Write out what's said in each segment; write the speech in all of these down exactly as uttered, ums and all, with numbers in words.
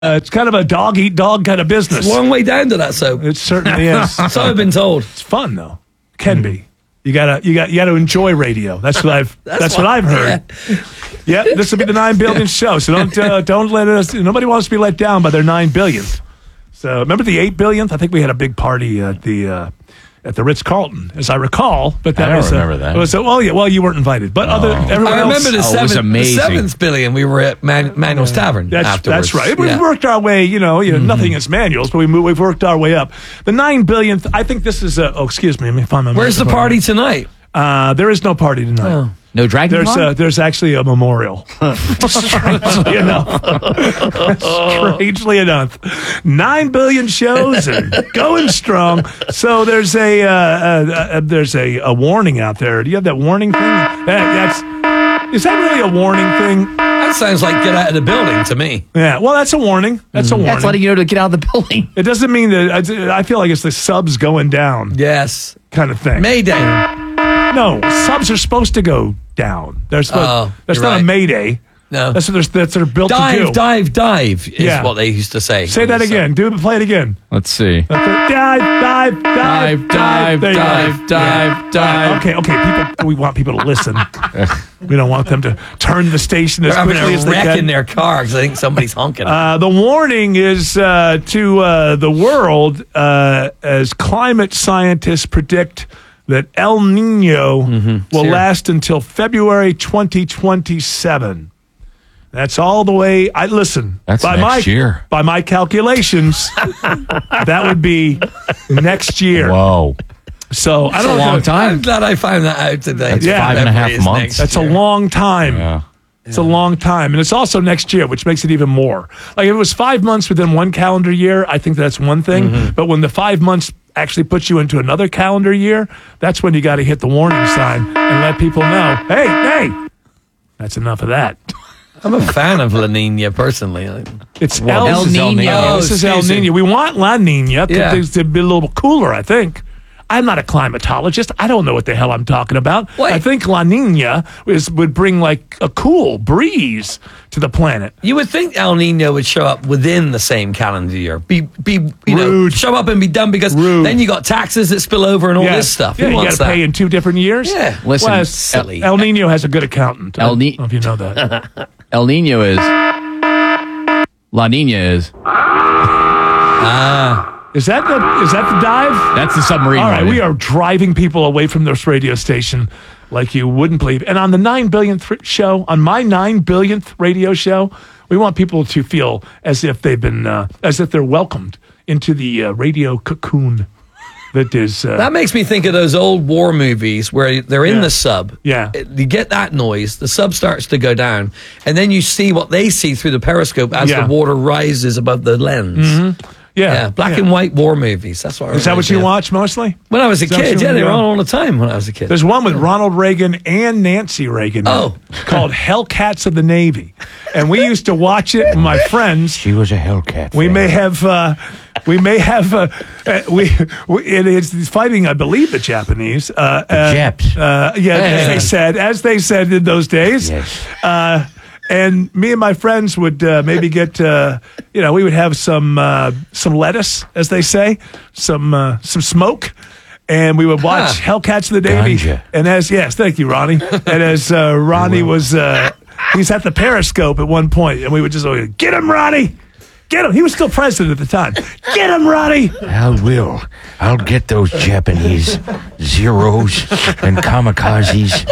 Uh, it's kind of a dog eat dog kind of business. It's a long way down to that soap. It certainly is. So I've been told. It's fun though. Can mm. be. You gotta you got you gotta enjoy radio. That's what I've that's, that's what, what I've heard. Yeah, yeah, this will be the nine billionth show. So don't uh, don't let us. Nobody wants to be let down by their nine billionth. So remember the eight billionth? I think we had a big party at the. Uh, At the Ritz-Carlton, as I recall, but that I don't was remember a, that. It was a, well, yeah, well, you weren't invited, but oh. other everyone I remember else, the, oh, seventh, the seventh billion. We were at Man, Manuel's Tavern. That's afterwards. that's right. Yeah. We've worked our way. You know, you know, mm-hmm. nothing against Manuel's, but we moved, we've worked our way up. The nine billionth. I think this is a. Oh, excuse me. Let me find my. Where's the party tonight? Uh, there is no party tonight. Oh. No Dragon There's Con? uh, there's actually a memorial. Strangely enough, strangely enough, nine billion shows and going strong. So there's a uh, uh, uh, there's a, a warning out there. Do you have that warning thing? That, that's is that really a warning thing? That sounds like get out of the building to me. Yeah, well, that's a warning. That's mm-hmm. a warning. That's letting you know to get out of the building. It doesn't mean that. I, I feel like it's the subs going down. Yes, kind of thing. Mayday. No, subs are supposed to go down. There's oh, that's not right. a mayday. No, that's what they're, that's what they're built dive, to do. Dive, dive, dive is yeah. what they used to say. Say that again. Do it. Play it again. Let's see. Dive, dive, dive, dive, dive, dive, dive, dive. Okay, okay. People, we want people to listen. We don't want them to turn the station as They're quickly having a as they wreck can. in their car because I think somebody's honking. Uh, the warning is uh, to uh, the world uh, as climate scientists predict that El Nino mm-hmm. will Sure. last until February twenty twenty-seven. That's all the way. I listen. That's by next my, year. By my calculations, that would be next year. Whoa. So That's I don't a know long if, time. I'm glad I found that out today. That's Yeah. five and a half February is months. next That's year. a long time. Yeah. It's a long time. And it's also next year, which makes it even more. Like if it was five months within one calendar year, I think that's one thing. Mm-hmm. But when the five months actually puts you into another calendar year, that's when you got to hit the warning sign and let people know, hey, hey, that's enough of that. I'm a fan of La Nina personally. It's Well, El, El Nino. Oh, this is El excuse me. Nino. We want La Nina to, Yeah. to be a little cooler, I think. I'm not a climatologist. I don't know what the hell I'm talking about. Wait. I think La Nina is, would bring like a cool breeze to the planet. You would think El Nino would show up within the same calendar year. Be, be, you know, Rude. show up and be done because Rude. then you got taxes that spill over and all Yeah. this stuff. Yeah, Who you wants got to that? pay in two different years. Yeah. Listen, Well, silly. El Nino has a good accountant. El I Ni- don't know if you know that. El Nino is. La Nina is. Ah. Is that the is that the dive? That's the submarine. All right, one. we are driving people away from this radio station like you wouldn't believe. And on the nine billionth show, on my nine billionth radio show, we want people to feel as if they've been, uh, as if they're welcomed into the uh, radio cocoon that is. Uh, That makes me think of those old war movies where they're in Yeah. the sub. Yeah. You get that noise, the sub starts to go down, and then you see what they see through the periscope as Yeah. the water rises above the lens. Mm-hmm. yeah, Yeah, black yeah. and white war movies. That's what I Is that what you remember. watch mostly? When I was a Is that what kid, you yeah, they were remember? on all the time when I was a kid. There's one with Ronald Reagan and Nancy Reagan. Oh. called Hellcats of the Navy, and we used to watch it with my friends. She was a Hellcat. We fan. may have, uh, we may have, uh, uh, we, we it is fighting, I believe, the Japanese. Uh, The uh, Japs. Uh, yeah, as they said, as they said in those days. Yes. Uh, and me and my friends would uh, maybe get, uh, you know, we would have some uh, some lettuce, as they say, some uh, some smoke. And we would watch Huh. Hellcats of the Navy. Ganja. And as, yes, thank you, Ronnie. And as uh, Ronnie was, uh, he's at the Periscope at one point, and we would just go, get him, Ronnie! Get him! He was still president at the time. Get him, Ronnie! I will. I'll get those Japanese zeros and kamikazes.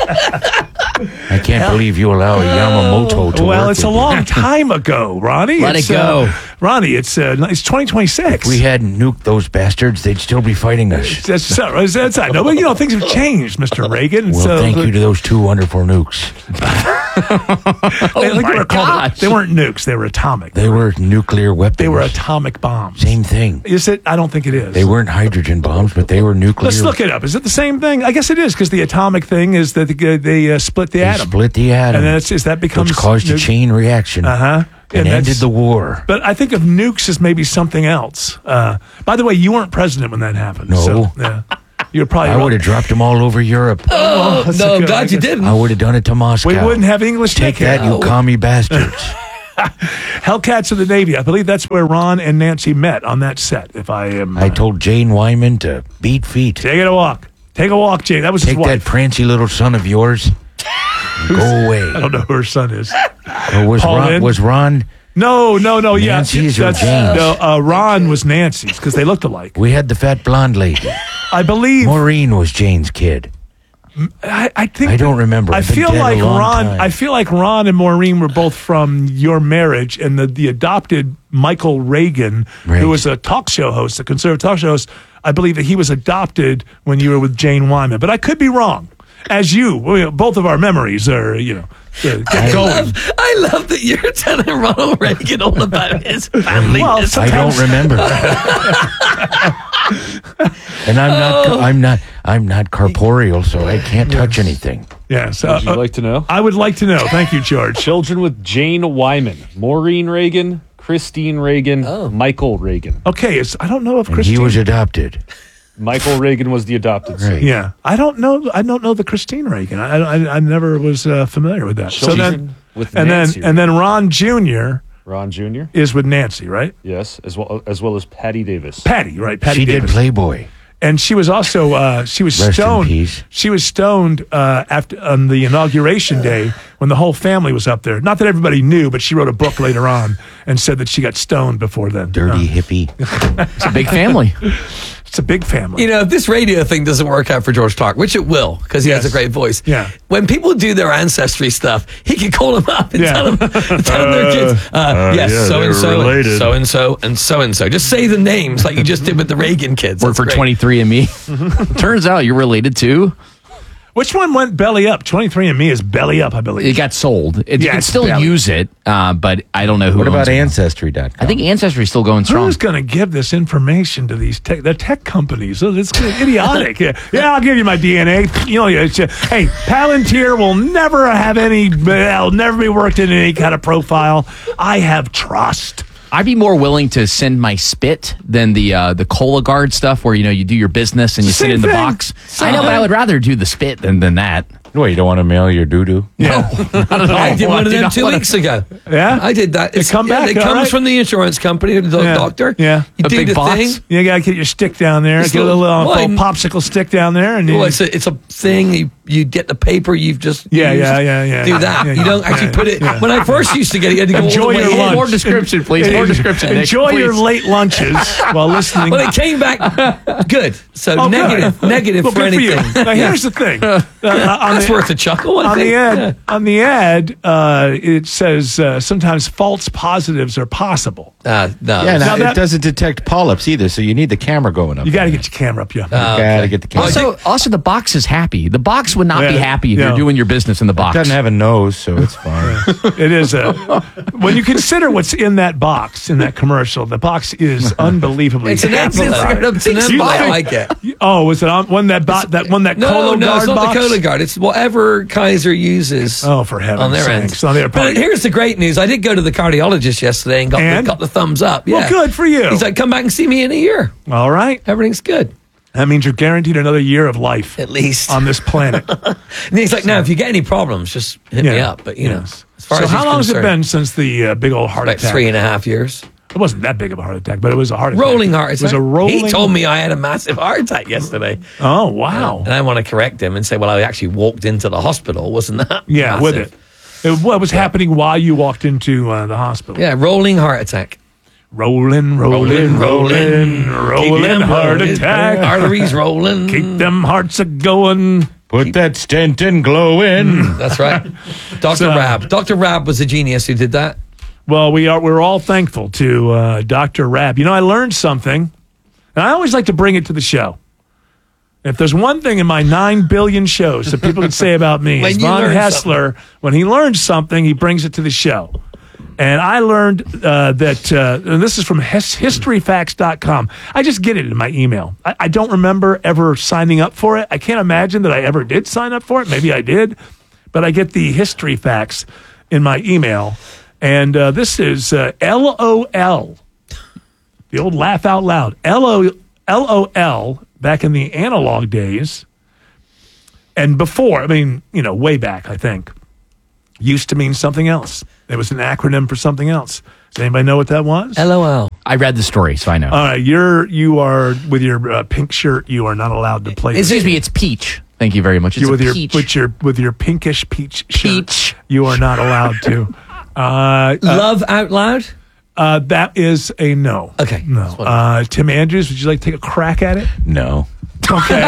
I can't believe you allow a Yamamoto to Well, work it's a with you. long time ago, Ronnie. Let It's, it go. Uh, Ronnie, it's uh, it's twenty twenty-six. If we hadn't nuked those bastards, they'd still be fighting us. That's, so, that's, I know, but you know, things have changed, Mister Reagan. Well, so, thank you to those two wonderful nukes. they, like they, were called, gosh. they weren't nukes, they were atomic. They were nuclear weapons. They were atomic bombs. Same thing. Is it? I don't think it is. They weren't hydrogen bombs, but they were nuclear. Let's look it up. Is it the same thing? I guess it is, because the atomic thing is that they, they uh, split the They atom. split the atom, And then it's, is that becomes which caused a nuke- chain reaction Uh-huh. and, And ended that's- the war. But I think of nukes as maybe something else. Uh, by the way, you weren't president when that happened. No. So, yeah. You were probably. I would have dropped them all over Europe. Oh, that's no, a I'm good glad you idea. didn't. I would have done it to Moscow. We wouldn't have English Take ticket. that, you Oh. commie bastards. Hellcats of the Navy. I believe that's where Ron and Nancy met on that set. If I am, I uh, told Jane Wyman to beat feet. take it a walk. Take a walk, Jane. That was Take his that wife. prancy little son of yours. and go away. I don't know who her son is. Or was Paul Ron? Lynn? Was Ron? No, no, no. Yeah, Nancy's or that's- Jane's? No, uh, Ron was Nancy's because they looked alike. We had the fat blonde lady. I believe. Maureen was Jane's kid. I, I think I don't remember. I I've been feel dead a like long Ron. time. I feel like Ron and Maureen were both from your marriage, and the, the adopted Michael Reagan, Right. who was a talk show host, a conservative talk show host. I believe that he was adopted when you were with Jane Wyman, but I could be wrong. As you, well, both of our memories are, you know, uh, get I going. love, I love that you're telling Ronald Reagan all about his family. Well, history. I don't remember. and I'm not. Oh. I'm not. I'm not corporeal, so I can't touch anything. Yes, Would you uh, like to know? I would like to know. Thank you, George. Children with Jane Wyman, Maureen Reagan, Christine Reagan, Michael Reagan. Okay, it's, I don't know if And Christine. he was adopted. Michael Reagan was the adopted son. Right. Yeah, I don't know. I don't know the Christine Reagan. I I, I never was uh, familiar with that. So Children then, with and Nancy then and then Ron Junior Ron Junior is with Nancy, right? Yes, as well as well as Patty Davis. Patty, right? Patty She Davis. did Playboy. And she was also uh, she was Rest in stoned. peace. She was stoned uh, after on the inauguration day when the whole family was up there. Not that everybody knew, but she wrote a book later on and said that she got stoned before then. Dirty Uh, hippie. It's a big family. it's a big family. You know, if this radio thing doesn't work out for George Clark, which it will, because he Yes. has a great voice. Yeah. When people do their ancestry stuff, he can call them up and Yeah. tell them, tell them their kids, uh, yes, yeah, so and they're so, related. so and so, and so and so. Just say the names like you just did with the Reagan kids. Work That's for great. twenty-three and me. Turns out you're related to. Which one went belly up? twenty-three and me is belly up, I believe. It got sold. It, you Yeah, can it's still belly. use it, uh, but I don't know who. What owns about it now. Ancestry dot com? I think Ancestry is still going strong. Who's going to give this information to these tech, the tech companies? Oh, It's idiotic. yeah. yeah, I'll give you my D N A. You know, it's, uh, hey, Palantir will never have any. Will never be worked in any kind of profile. I have trust. I'd be more willing to send my spit than the uh, the Cologuard stuff, where you know you do your business and you sit Same in the thing. box. Same I know, but thing. I would rather do the spit than than that. What, you don't want to mail your doo doo? Yeah, I did Oh, one of I do them not two wanna- weeks ago. Yeah? I did that. It's, come yeah, back, It all comes right? from the insurance company, the Yeah. doctor. Yeah. You A do big the box? thing. you got to get your stick down there. It's Get a a- little uh, well, little popsicle stick down there, and Well, you, it's a, it's a thing. You, you get the paper you've just Yeah, used, yeah, yeah, yeah, do yeah, that. yeah, you don't yeah, actually yeah, put it. yeah. When I first used to get it, you had to go enjoy all the way your in. lunch. More description, please. More description, Nick, Enjoy your please. late lunches while listening. Well, it came back good. So Oh, good. negative, negative Well, for good anything. For you. Now, here's the thing. Uh, on That's the, worth a chuckle. I on think. the ad, Yeah. on the ad, uh, it says uh, sometimes false positives are possible. Uh, no. Yeah, Now now, that- it doesn't detect polyps either, so you need the camera going up. You got to on get your camera up, yeah. it. You got to get the camera. Also, also, the box is happy. The box would not be Yeah. happy if Yeah. you're doing your business in the It box. doesn't have a nose, so it's fine. It is a. When you consider what's in that box in that commercial, the box is unbelievably. It's an happy. envelope. It's an You envelope. I think- like it. Oh, was it on one that bot that one that No, Cologuard no, it's not box? the Cologuard. It's whatever Kaiser uses. Oh, for heaven's on their end. sakes. On their part. But here's the great news. I did go to the cardiologist yesterday and got, And? The, got the thumbs up. Well, Yeah. good for you. He's like, come back and see me in a year. All right, Everything's good, that means you're guaranteed another year of life at least. on this planet. and he's like, now, if you get any problems, just hit me Yeah. up. But, you know, Yes. as far so as how he's long has it concerned, been since the uh, big old heart like attack? three and a half years. It wasn't that big of a heart attack, but it was a heart attack. Rolling heart It was attack. a rolling. He told me I had a massive heart attack yesterday. Oh wow! And I want to correct him and say, well, I actually walked into the hospital. Wasn't that? Yeah, with massive? it. it. What was happening while you walked into uh, the hospital? Yeah, rolling heart attack. Rolling, rolling, rolling, rolling, Keep them heart rolling. attack. Arteries rolling. Keep them hearts a going. Put that stent and glow in. That's right. Doctor So- Rab. Doctor Rab was a genius who did that. Well, we are we're all thankful to uh, Doctor Rabb. You know, I learned something, and I always like to bring it to the show. If there's one thing in my nine billion shows that people can say about me, When is you Von learn Hessler, when he learns something, he brings it to the show. And I learned uh, that, uh, and this is from his, history facts dot com. I just get it in my email. I, I don't remember ever signing up for it. I can't imagine that I ever did sign up for it. Maybe I did. But I get the history facts in my email. And uh, this is uh, L O L, the old laugh out loud. L O L back in the analog days and before, I mean, you know, way back, I think. used to mean something else. It was an acronym for something else. Does anybody know what that was? L O L. I read the story, so I know. All right, you're you are with your uh, pink shirt. You are not allowed to play. Excuse me, it's peach. Thank you very much. It's you a with your peach. with your with your pinkish peach shirt. Peach. You are not allowed to. Uh, uh, Love out loud. uh, that is a no. Okay. No. Uh, Tim Andrews, would you like to take a crack at it? No. Okay.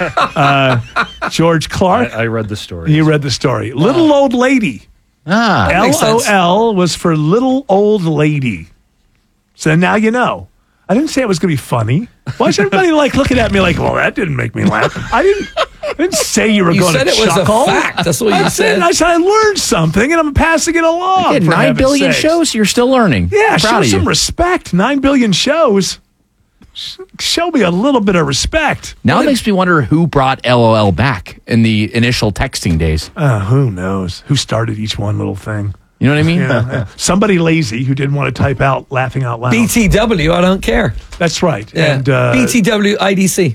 uh, George I, Clark. I read the story. You read the story. Little old lady. Ah. That makes L O sense. L was for little old lady. So now you know. I didn't say it was going to be funny. Why is everybody like looking at me like, well, that didn't make me laugh? I didn't. I didn't say you were You going said to it was chuckle. a fact. That's what I you said. I said I learned something, and I'm passing it along. Again, for nine heaven's billion sakes. shows, you're still learning. Yeah, I'm show proud of some you. respect. Nine billion shows. Sh- Show me a little bit of respect. Now it makes me wonder who brought L O L back in the initial texting days. Uh, who knows who started each one little thing? You know what I mean? You know, yeah. Somebody lazy who didn't want to type out laughing out loud. B T W. I don't care. That's right. Yeah. And uh, B T W I D C.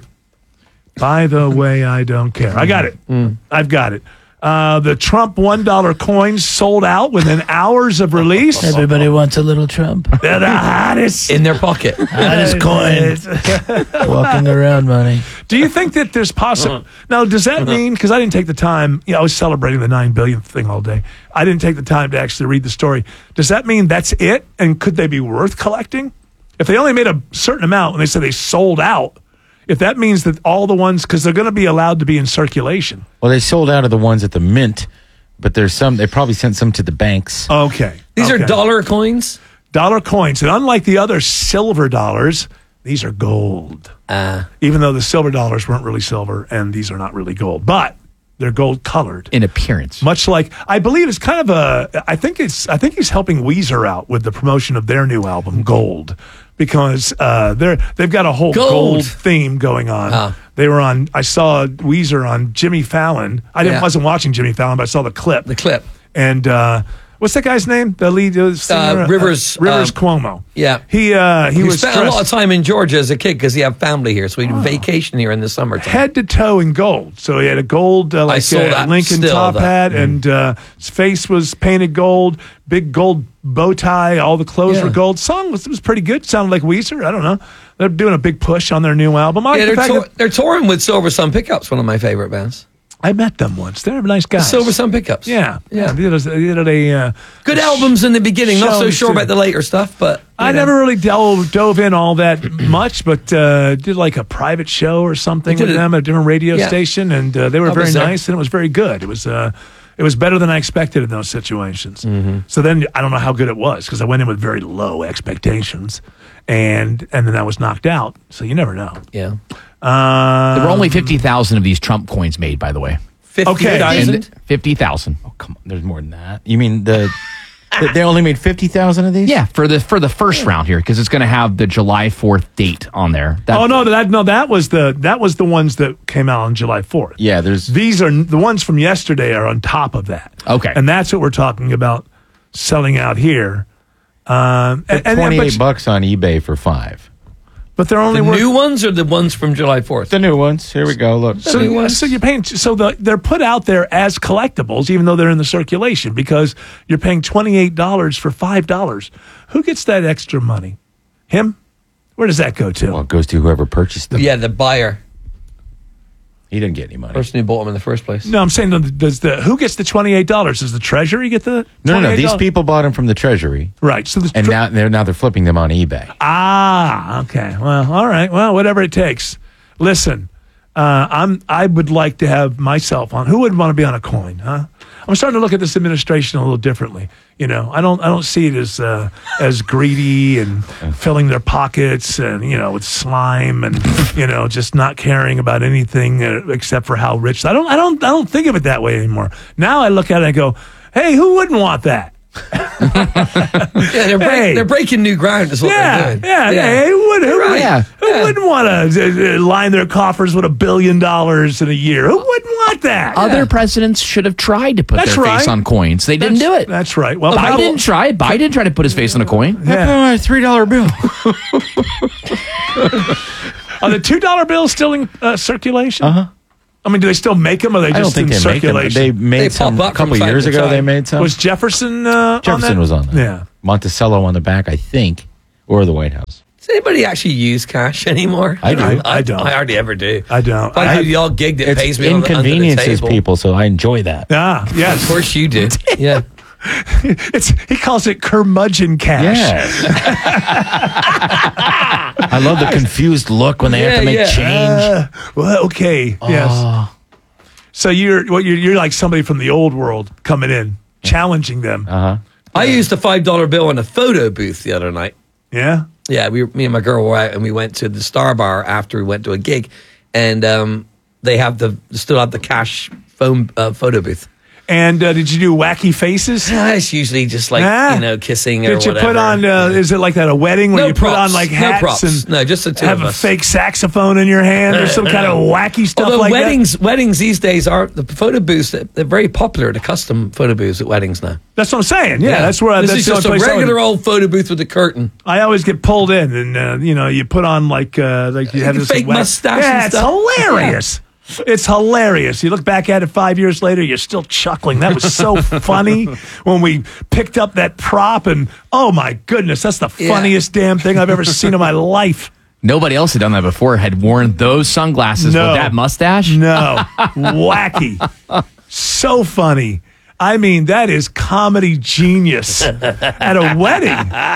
by the way, I don't care. I got it. I've got it. Uh, the Trump one dollar coins sold out within hours of release. Everybody wants a little Trump. They're the hottest. In their pocket. Hottest coin. Walking around money. Do you think that there's possible? Now, does that mean? Because I didn't take the time. You know, I was celebrating the nine billionth thing all day. I didn't take the time to actually read the story. Does that mean that's it? And could they be worth collecting? If they only made a certain amount and they said they sold out, if that means that all the ones, because they're going to be allowed to be in circulation. Well, they sold out of the ones at the mint, but there's some. They probably sent some to the banks. Okay, These okay. are dollar coins. dollar coins, and unlike the other silver dollars, these are gold. Uh, Even though the silver dollars weren't really silver, and these are not really gold, but they're gold colored. In appearance. Much like, I believe it's kind of a, I think it's, I think he's helping Weezer out with the promotion of their new album, Gold, because uh, they're they've got a whole gold, Gold. theme going on. Ah. They were on, I saw Weezer on Jimmy Fallon. I didn't Yeah. wasn't watching Jimmy Fallon, but I saw the clip. the clip. And uh, what's that guy's name? The lead uh, singer? Uh, Rivers, Rivers um, Cuomo. yeah. He uh, he He was spent a lot of dressed time in Georgia as a kid because he had family here, so he'd vacation here in the summertime. head to toe in gold. So he had a gold uh, like saw uh, that Lincoln still, top though. hat, and uh, his face was painted gold. Big gold bow tie. All the clothes Yeah. were gold. Song was, was pretty good. Sounded like Weezer. I don't know. They're doing a big push on their new album. I, like Yeah, the they're, fact tour- that- they're touring with Silver Sun Pickups, one of my favorite bands. I met them once. They're nice guys. Silver Sun Pickups. Yeah, Yeah. They did a, they did a uh, Good albums in the beginning. Not so Shows sure too. about the later stuff, but you I know. never really delved, dove in all that much, but uh, did like a private show or something They did with it- them at a different radio Yeah. station, and uh, they were I very was there. nice, and it was very good. It was uh, it was better than I expected in those situations. Mm-hmm. So then I don't know how good it was because I went in with very low expectations, and and then I was knocked out. So you never know. Yeah. Uh, There were only fifty thousand of these Trump coins made, by the way. fifty Okay. thousand. And fifty thousand. Oh, come on, there's more than that. You mean the? th- they only made fifty thousand of these? Yeah, for the for the first round here, because it's going to have the July fourth date on there. That- Oh no, that no, that was the that was the ones that came out on July fourth. Yeah, there's. These are the ones from yesterday are on top of that. Okay. And that's what we're talking about selling out here. Um, and, and- twenty-eight but, bucks on eBay for five. but they're only The worth, new ones or the ones from July fourth? The new ones. Here we go. Look. so, new ones. so you're paying so the, they're put out there as collectibles, even though they're in the circulation, because you're paying twenty-eight dollars for five dollars. Who gets that extra money? Him? Where does that go to? Well, it goes to whoever purchased them. Yeah, the buyer. He didn't get any money. Person who bought them in the first place. No, I'm saying does the who gets the twenty-eight dollars? Does the Treasury get the No, no, no. twenty-eight dollars? These people bought them from the Treasury, right? So the and tre- now they're now they're flipping them on eBay. Ah, okay. Well, all right. Well, whatever it takes. Listen, uh, I'm. I would like to have myself on. Who would want to be on a coin, huh? I'm starting to look at this administration a little differently. You know, I don't. I don't see it as uh, as greedy and filling their pockets and you know with slime and you know just not caring about anything uh, except for how rich. I don't. I don't. I don't think of it that way anymore. Now I look at it and I go, "Hey, who wouldn't want that?" Yeah, they're, break, Hey. they're breaking new ground is what Yeah, they're doing. yeah, yeah. Who, would, who, Right. would, Yeah. who wouldn't want to uh, line their coffers with a billion dollars in a year? Who wouldn't want that? Other presidents should have tried to put That's their right. face on coins. They didn't That's- do it. That's right. Well, Biden Biden didn't try it. Biden tried to put his face on a coin. Yeah. Oh, a three dollar bill. Are the two dollar bills still in uh, circulation? Uh-huh. I mean, do they still make them, or are they I don't just think in they make them. circulation? They made They some pop a up from couple time years to ago. time. They made some. Was Jefferson uh, Jefferson on that? was on that. Yeah. Monticello on the back, I think, or the White House. Does anybody actually use cash anymore? I do. I, I don't. I hardly ever do. I don't. If I I- do the odd gig that It's pays me on the, under the inconveniences table. people, so I enjoy that. Ah, Of yes. course you do. Yeah. It's he calls it curmudgeon cash. Yes. I love the confused look when they have Yeah, to make yeah. change. Uh, well, okay. Yes. So you're what you're you're like somebody from the old world coming in, challenging them. Uh huh. I used a five dollar bill in a photo booth the other night. Yeah. Yeah, we, me and my girl were out, and we went to the Star Bar after we went to a gig, and um, they have the still have the cash phone uh, photo booth. And uh, did you do wacky faces? Ah, It's usually just like Ah. you know kissing or Did you whatever. put on? Uh, is it like that a wedding where No you put props. on like No hats props. and No, just the two have of a us. fake saxophone in your hand or some kind of wacky stuff Although like weddings, weddings these days are the photo booths. They're very popular. The custom photo booths at weddings now. that? That's what I'm saying. Yeah, that's where this that's is the just only a place I would- regular old photo booth with a curtain. I always get pulled in, and uh, you know, you put on like uh, like you have this Fake wax- mustache Yeah, and it's stuff. hilarious. It's hilarious. You look back at it five years later, you're still chuckling. That was so funny when we picked up that prop, and oh my goodness, that's the Yeah. funniest damn thing I've ever seen in my life. Nobody else had done that before. Had worn those sunglasses No. with that mustache. No, wacky, so funny. I mean, that is comedy genius at a wedding,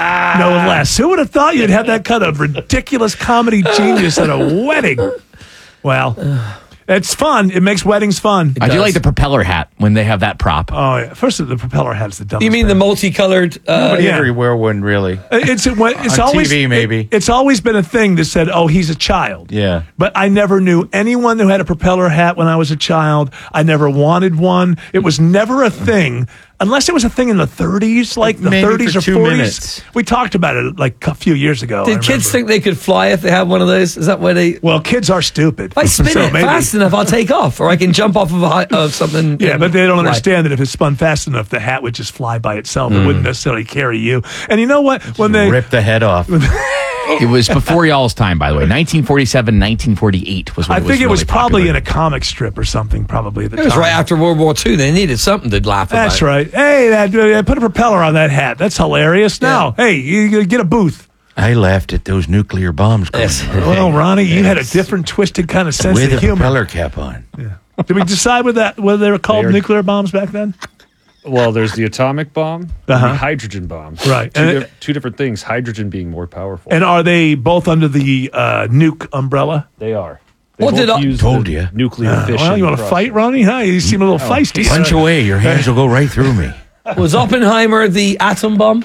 no less. Who would have thought you'd have that kind of ridiculous comedy genius at a wedding? Well, it's fun. It makes weddings fun. I do does. like the propeller hat when they have that prop. Oh, yeah. First, the propeller hat's the dumbest You mean the thing. multicolored? Uh, Nobody yeah. ever wear one, really. It's it, it's On always T V, maybe. it- it's always been a thing that said, "Oh, he's a child." Yeah. But I never knew anyone who had a propeller hat when I was a child. I never wanted one. It was never a thing. Unless it was a thing in the thirties, like the Maybe thirties for or two forties. minutes. We talked about it like a few years ago. I Did kids remember. think they could fly if they had one of those? Is that why they? Well, kids are stupid. If I spin So it maybe. fast enough, I'll take off, or I can jump off of a high, of something. Yeah, and but they don't fly. understand that if it spun fast enough, the hat would just fly by itself. It Mm. wouldn't necessarily carry you. And you know what? When they Rip the head off. It was before y'all's time, by the way. nineteen forty-seven, nineteen forty-eight was when I it was think it was really probably popular. in a comic strip or something, probably at the It was time. right after World War Two. They needed something to laugh about. That's right. Hey, that, uh, put a propeller on that hat. That's hilarious. Now, hey, you, you get a booth. I laughed at those nuclear bombs going Yes. off Well, Ronnie, you had a different, twisted kind of sense with of a humor. propeller cap on. Did we decide whether that whether they were called They are- nuclear bombs back then? Well, there's the atomic bomb and Uh-huh. the hydrogen bomb. Right. Two, And di- it- two different things. Hydrogen being more powerful. And are they both under the uh, nuke umbrella? they are. They What both did I- use Told the ya. nuclear Uh, fission. well, you want to process. fight, Ronnie? Huh? You seem a little feisty. Punch away. Your hands will go right through me. Was Oppenheimer the atom bomb?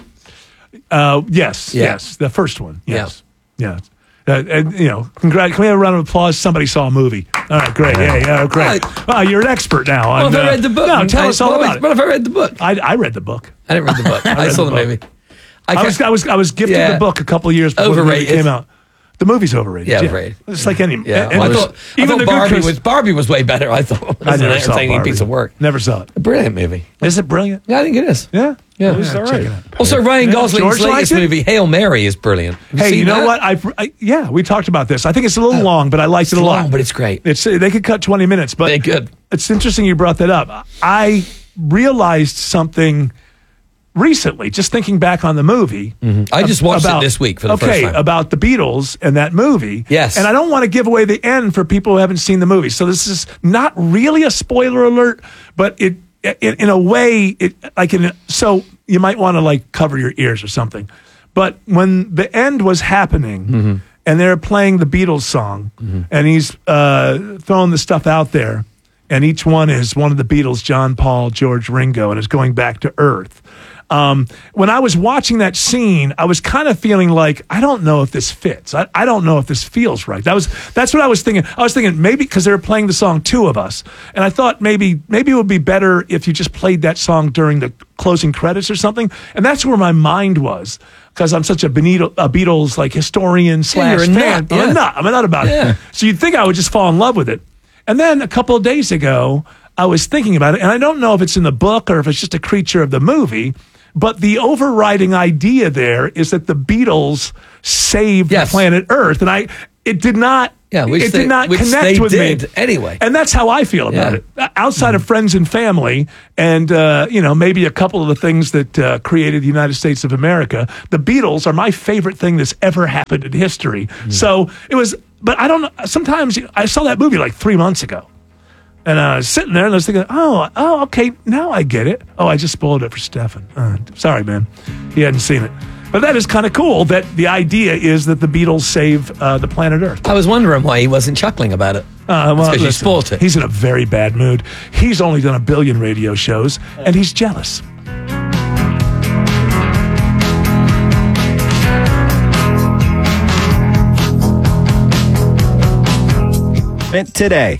Uh, yes, Yeah. yes, the first one. Yes, yes. Uh, and you know, congrat. Can we have a round of applause? Somebody saw a movie. All right, great. Yeah, yeah, great. Right. Wow, you're an expert now. What on, if I uh, read the book? No, tell I- us all what if- about it. What if I read the book? I, I read the book. I didn't read the book. I, read saw the the book. movie. I, I can't- was, I was, I was gifted Yeah. the book a couple of years before the Overrated. movie came out. The movie's overrated. Yeah, overrated. It's like any. yeah, and well, I it was- thought, I even thought the good Barbie Chris- was Barbie was way better. I thought it was I an never saw entertaining Barbie. piece of work. Never saw it. A brilliant movie. Is it brilliant? Yeah, I think it is. Yeah. Yeah, It was all check right. it out. Also, Ryan Gosling's George latest liked it? movie, Hail Mary, is brilliant. Have Hey, seen you know that? what? I, I yeah, we talked about this. I think it's a little long, but I liked it a It's lot. long, but it's great. It's they could cut twenty minutes, but They're good. It's interesting you brought that up. I realized something recently, just thinking back on the movie. I just watched about- it this week for the okay, first time. about the Beatles and that movie. Yes. And I don't want to give away the end for people who haven't seen the movie. So this is not really a spoiler alert, but it in, in a way it like in a, so you might want to like cover your ears or something. But when the end was happening Mm-hmm. and they're playing the Beatles song and he's uh, throwing the stuff out there and each one is one of the Beatles, John, Paul, George, Ringo, and is going back to Earth. Um, when I was watching that scene, I was kind of feeling like, I don't know if this fits. I, I don't know if this feels right. That was that's what I was thinking. I was thinking maybe because they were playing the song Two of Us, and I thought maybe maybe it would be better if you just played that song during the closing credits or something. And that's where my mind was because I'm such a, Benito, a Beatles like historian slash you're a fan. nut, I'm yeah. a nut. I'm a nut about Yeah. it. So you'd think I would just fall in love with it. And then a couple of days ago, I was thinking about it, and I don't know if it's in the book or if it's just a creature of the movie, but the overriding idea there is that the Beatles saved Yes. planet Earth. And I it did not. Yeah, which it they, did not which connect they with did me anyway. And that's how I feel about Yeah. it. Outside of friends and family, and uh, you know, maybe a couple of the things that uh, created the United States of America, the Beatles are my favorite thing that's ever happened in history. Mm. So it was, but I don't know. Sometimes I saw that movie like three months ago, and I was sitting there and I was thinking, oh, oh, okay, now I get it. Oh, I just spoiled it for Stefan. Uh, sorry, man, he hadn't seen it. But that is kind of cool that the idea is that the Beatles save uh, the planet Earth. I was wondering why he wasn't chuckling about it. Uh, well, because you listen, spoiled it. He's in a very bad mood. He's only done a billion radio shows, and he's jealous. Today.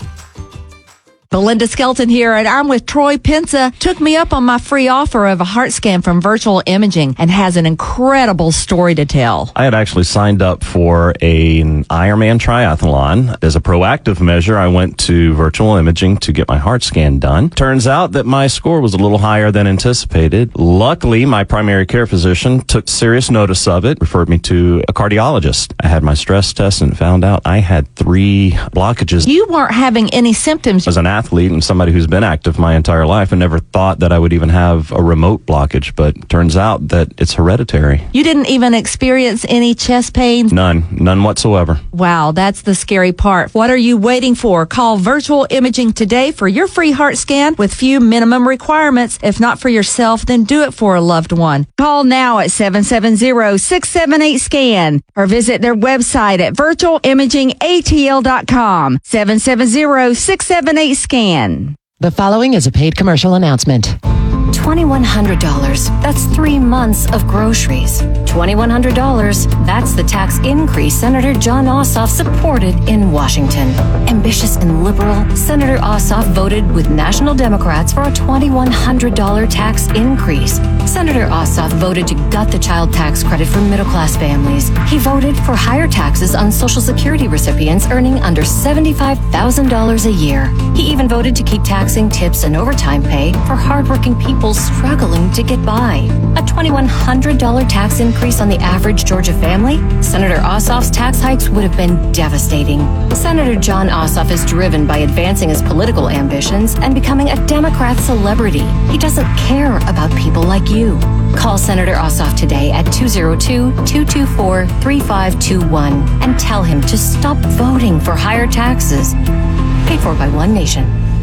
Belinda Skelton here, and I'm with Troy Pensa. Took me up on my free offer of a heart scan from Virtual Imaging and has an incredible story to tell. I had actually signed up for a, an Ironman triathlon. As a proactive measure, I went to Virtual Imaging to get my heart scan done. Turns out that my score was a little higher than anticipated. Luckily, my primary care physician took serious notice of it, referred me to a cardiologist. I had my stress test and found out I had three blockages. You weren't having any symptoms. As an athlete and somebody who's been active my entire life, I never thought that I would even have a remote blockage, but turns out that it's hereditary. You didn't even experience any chest pains? None. None whatsoever. Wow, that's the scary part. What are you waiting for? Call Virtual Imaging today for your free heart scan with few minimum requirements. If not for yourself, then do it for a loved one. Call now at seven seven zero, six seven eight, SCAN or visit their website at virtual imaging a t l dot com. seven seven zero, six seven eight, SCAN. The following is a paid commercial announcement. twenty-one hundred dollars. That's three months of groceries. twenty-one hundred dollars. That's the tax increase Senator Jon Ossoff supported in Washington. Ambitious and liberal, Senator Ossoff voted with national Democrats for a twenty-one hundred dollars tax increase. Senator Ossoff voted to gut the child tax credit for middle-class families. He voted for higher taxes on Social Security recipients earning under seventy-five thousand dollars a year. He even voted to keep taxing tips and overtime pay for hardworking people struggling to get by. A twenty-one hundred dollars tax increase on the average Georgia family? Senator Ossoff's tax hikes would have been devastating. Senator Jon Ossoff is driven by advancing his political ambitions and becoming a Democrat celebrity. He doesn't care about people like you. Call Senator Ossoff today at two oh two, two two four, three five two one and tell him to stop voting for higher taxes. Paid for by One Nation.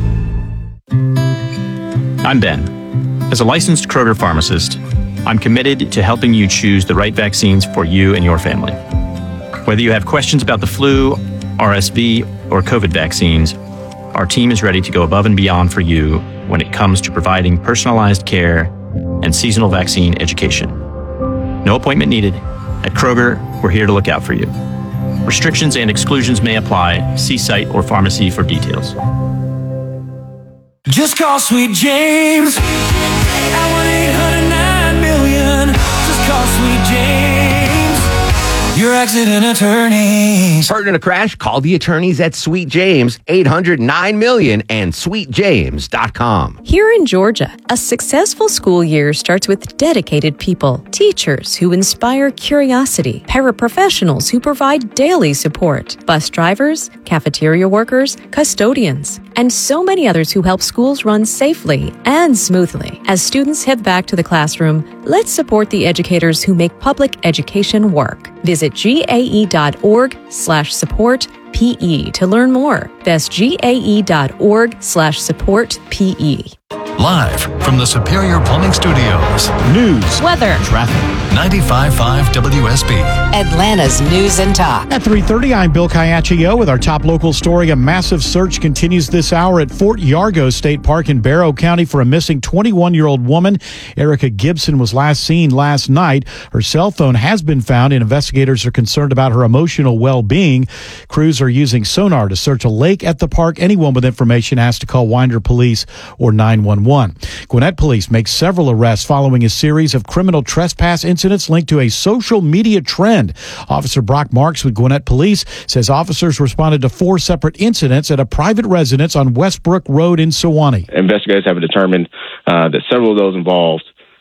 I'm Ben. As a licensed Kroger pharmacist, I'm committed to helping you choose the right vaccines for you and your family. Whether you have questions about the flu, R S V, or COVID vaccines, our team is ready to go above and beyond for you when it comes to providing personalized care and seasonal vaccine education. No appointment needed. At Kroger, we're here to look out for you. Restrictions and exclusions may apply. See site or pharmacy for details. Just call Sweet James at one eight hundred nine million. Just call Sweet James, your accident attorneys. Hurt in a crash? Call the attorneys at Sweet James, eight hundred nine million and sweet james dot com. Here in Georgia, a successful school year starts with dedicated people, teachers who inspire curiosity, paraprofessionals who provide daily support, bus drivers, cafeteria workers, custodians, and so many others who help schools run safely and smoothly. As students head back to the classroom, let's support the educators who make public education work. Visit gae.org slash support PE to learn more. That's gae.org slash support PE. Live from the Superior Plumbing Studios. News, weather, traffic. ninety-five point five W S B. Atlanta's News and Talk. At three thirty, I'm Bill Caiaccio with our top local story. A massive search continues this hour at Fort Yargo State Park in Barrow County for a missing twenty-one-year-old woman. Erica Gibson was last seen last night. Her cell phone has been found, and investigators are concerned about her emotional well-being. Crews are using sonar to search a lake at the park. Anyone with information has to call Winder Police or nine one one. Gwinnett Police make several arrests following a series of criminal trespass incidents linked to a social media trend. Officer Brock Marks with Gwinnett Police says officers responded to four separate incidents at a private residence on Westbrook Road in Sewanee. Investigators have determined uh, that several of those involved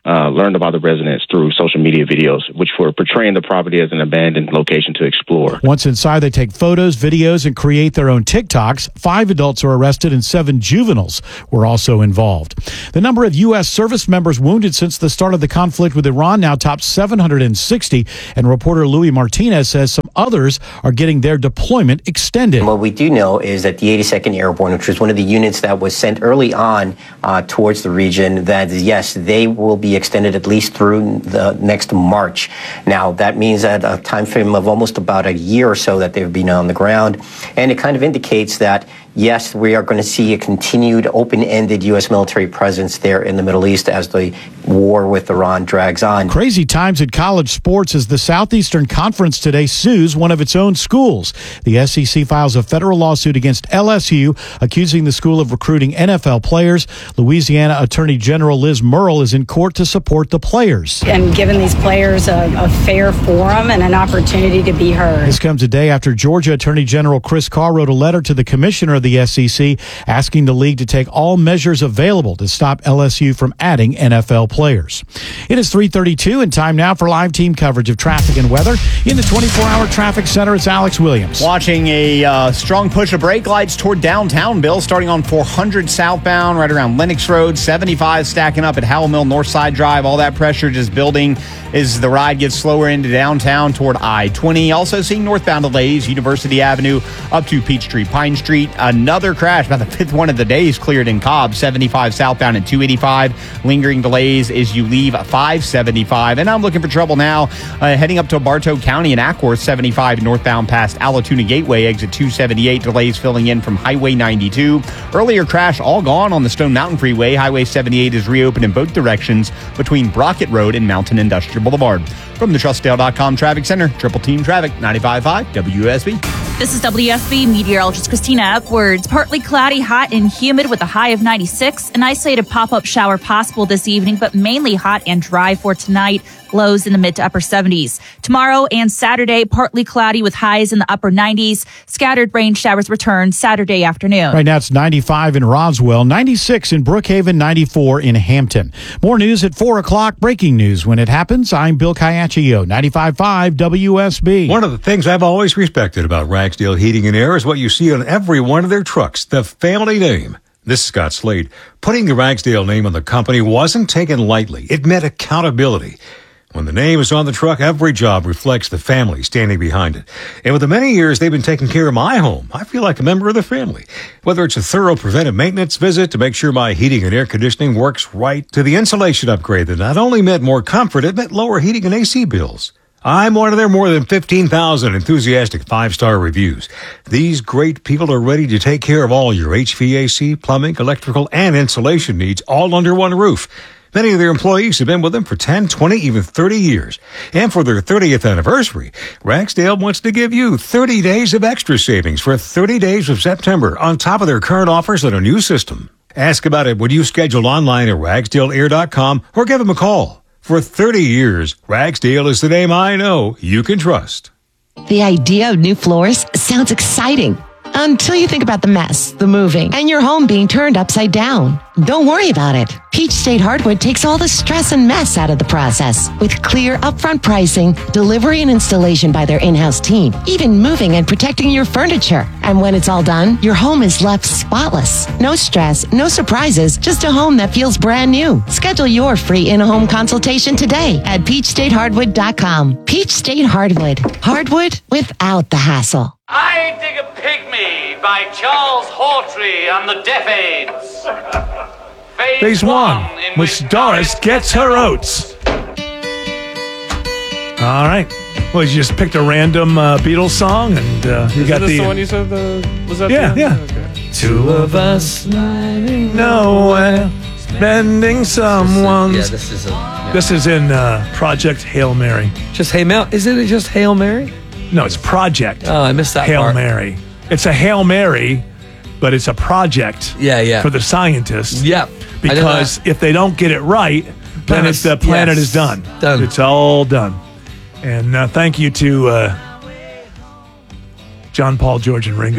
uh, learned about the residents through social media videos, which were portraying the property as an abandoned location to explore. Once inside, they take photos, videos, and create their own TikToks. Five adults are arrested and seven juveniles were also involved. The number of U S service members wounded since the start of the conflict with Iran now tops seven hundred sixty, and reporter Louis Martinez says some others are getting their deployment extended. What we do know is that the eighty-second Airborne, which was one of the units that was sent early on uh, towards the region, that yes, they will be extended at least through the next March. Now, that means that a time frame of almost about a year or so that they've been on the ground, and it kind of indicates that yes, we are going to see a continued open-ended U S military presence there in the Middle East as the war with Iran drags on. Crazy times at college sports as the Southeastern Conference today sues one of its own schools. The S E C files a federal lawsuit against L S U, accusing the school of recruiting N F L players. Louisiana Attorney General Liz Murrill is in court to support the players. And giving these players a, a fair forum and an opportunity to be heard. This comes a day after Georgia Attorney General Chris Carr wrote a letter to the commissioner of the S E C asking the league to take all measures available to stop L S U from adding N F L players. It is three thirty-two and time now for live team coverage of traffic and weather. In the twenty-four hour traffic center, it's Alex Williams. Watching a uh, strong push of brake lights toward downtown, Bill, starting on four hundred southbound, right around Lennox Road, seventy-five stacking up at Howell Mill Northside Drive. All that pressure just building as the ride gets slower into downtown toward I twenty. Also seeing northbound delays, University Avenue up to Peachtree Pine Street. Another crash, about the fifth one of the day, is cleared in Cobb, seventy-five southbound at two eighty-five. Lingering delays as you leave five seventy-five. And I'm looking for trouble now uh, heading up to Bartow County and Ackworth, seventy-five northbound past Allatoona Gateway, exit two seventy-eight. Delays filling in from Highway ninety-two. Earlier crash all gone on the Stone Mountain Freeway. Highway seventy-eight is reopened in both directions between Brockett Road and Mountain Industrial Boulevard. From the Trustdale dot com Traffic Center, Triple Team Traffic, ninety-five point five W S B. This is W S B meteorologist Christina Upwards. Partly cloudy, hot and humid with a high of ninety-six. An isolated pop-up shower possible this evening, but mainly hot and dry for tonight. Lows in the mid to upper seventies. Tomorrow and Saturday, partly cloudy with highs in the upper nineties. Scattered rain showers return Saturday afternoon. Right now it's ninety-five in Roswell, ninety-six in Brookhaven, ninety-four in Hampton. More news at four o'clock. Breaking news when it happens. I'm Bill Caiaccio, ninety-five point five W S B. One of the things I've always respected about Ragsdale Heating and Air is what you see on every one of their trucks, the family name. This is Scott Slade. Putting the Ragsdale name on the company wasn't taken lightly. It meant accountability. When the name is on the truck, every job reflects the family standing behind it. And with the many years they've been taking care of my home, I feel like a member of the family. Whether it's a thorough preventive maintenance visit to make sure my heating and air conditioning works right, to the insulation upgrade that not only meant more comfort, it meant lower heating and A C bills. I'm one of their more than fifteen thousand enthusiastic five-star reviews. These great people are ready to take care of all your H V A C, plumbing, electrical, and insulation needs all under one roof. Many of their employees have been with them for ten, twenty, even thirty years. And for their thirtieth anniversary, Ragsdale wants to give you thirty days of extra savings for thirty days of September on top of their current offers on a new system. Ask about it when you schedule online at ragsdale air dot com or give them a call. For thirty years, Ragsdale is the name I know you can trust. The idea of new floors sounds exciting until you think about the mess, the moving, and your home being turned upside down. Don't worry about it. Peach State Hardwood takes all the stress and mess out of the process with clear upfront pricing, delivery and installation by their in-house team, even moving and protecting your furniture. And when it's all done, your home is left spotless. No stress, no surprises, just a home that feels brand new. Schedule your free in-home consultation today at peach state hardwood dot com. Peach State Hardwood. Hardwood without the hassle. I Dig a Pygmy by Charles Hawtrey and the Deaf Aids. Phase, Phase one, in which Doris gets her oats. All right. Well, you just picked a random uh, Beatles song, and uh, you Is got this the. the one you said the was that? Yeah, the yeah. Okay. Two of us lying nowhere, spending someone's. Yeah, this is a. Yeah. This is in uh, Project Hail Mary. Just Hail Mary? Is it just Hail Mary? No, it's Project. Oh, I missed that Hail part. Mary. It's a Hail Mary, but it's a project. Yeah, yeah. For the scientists. Yep. Because if they don't get it right, then it's the planet yes. is done. Done. It's all done. And uh, thank you to uh, John, Paul, George, and Ringo.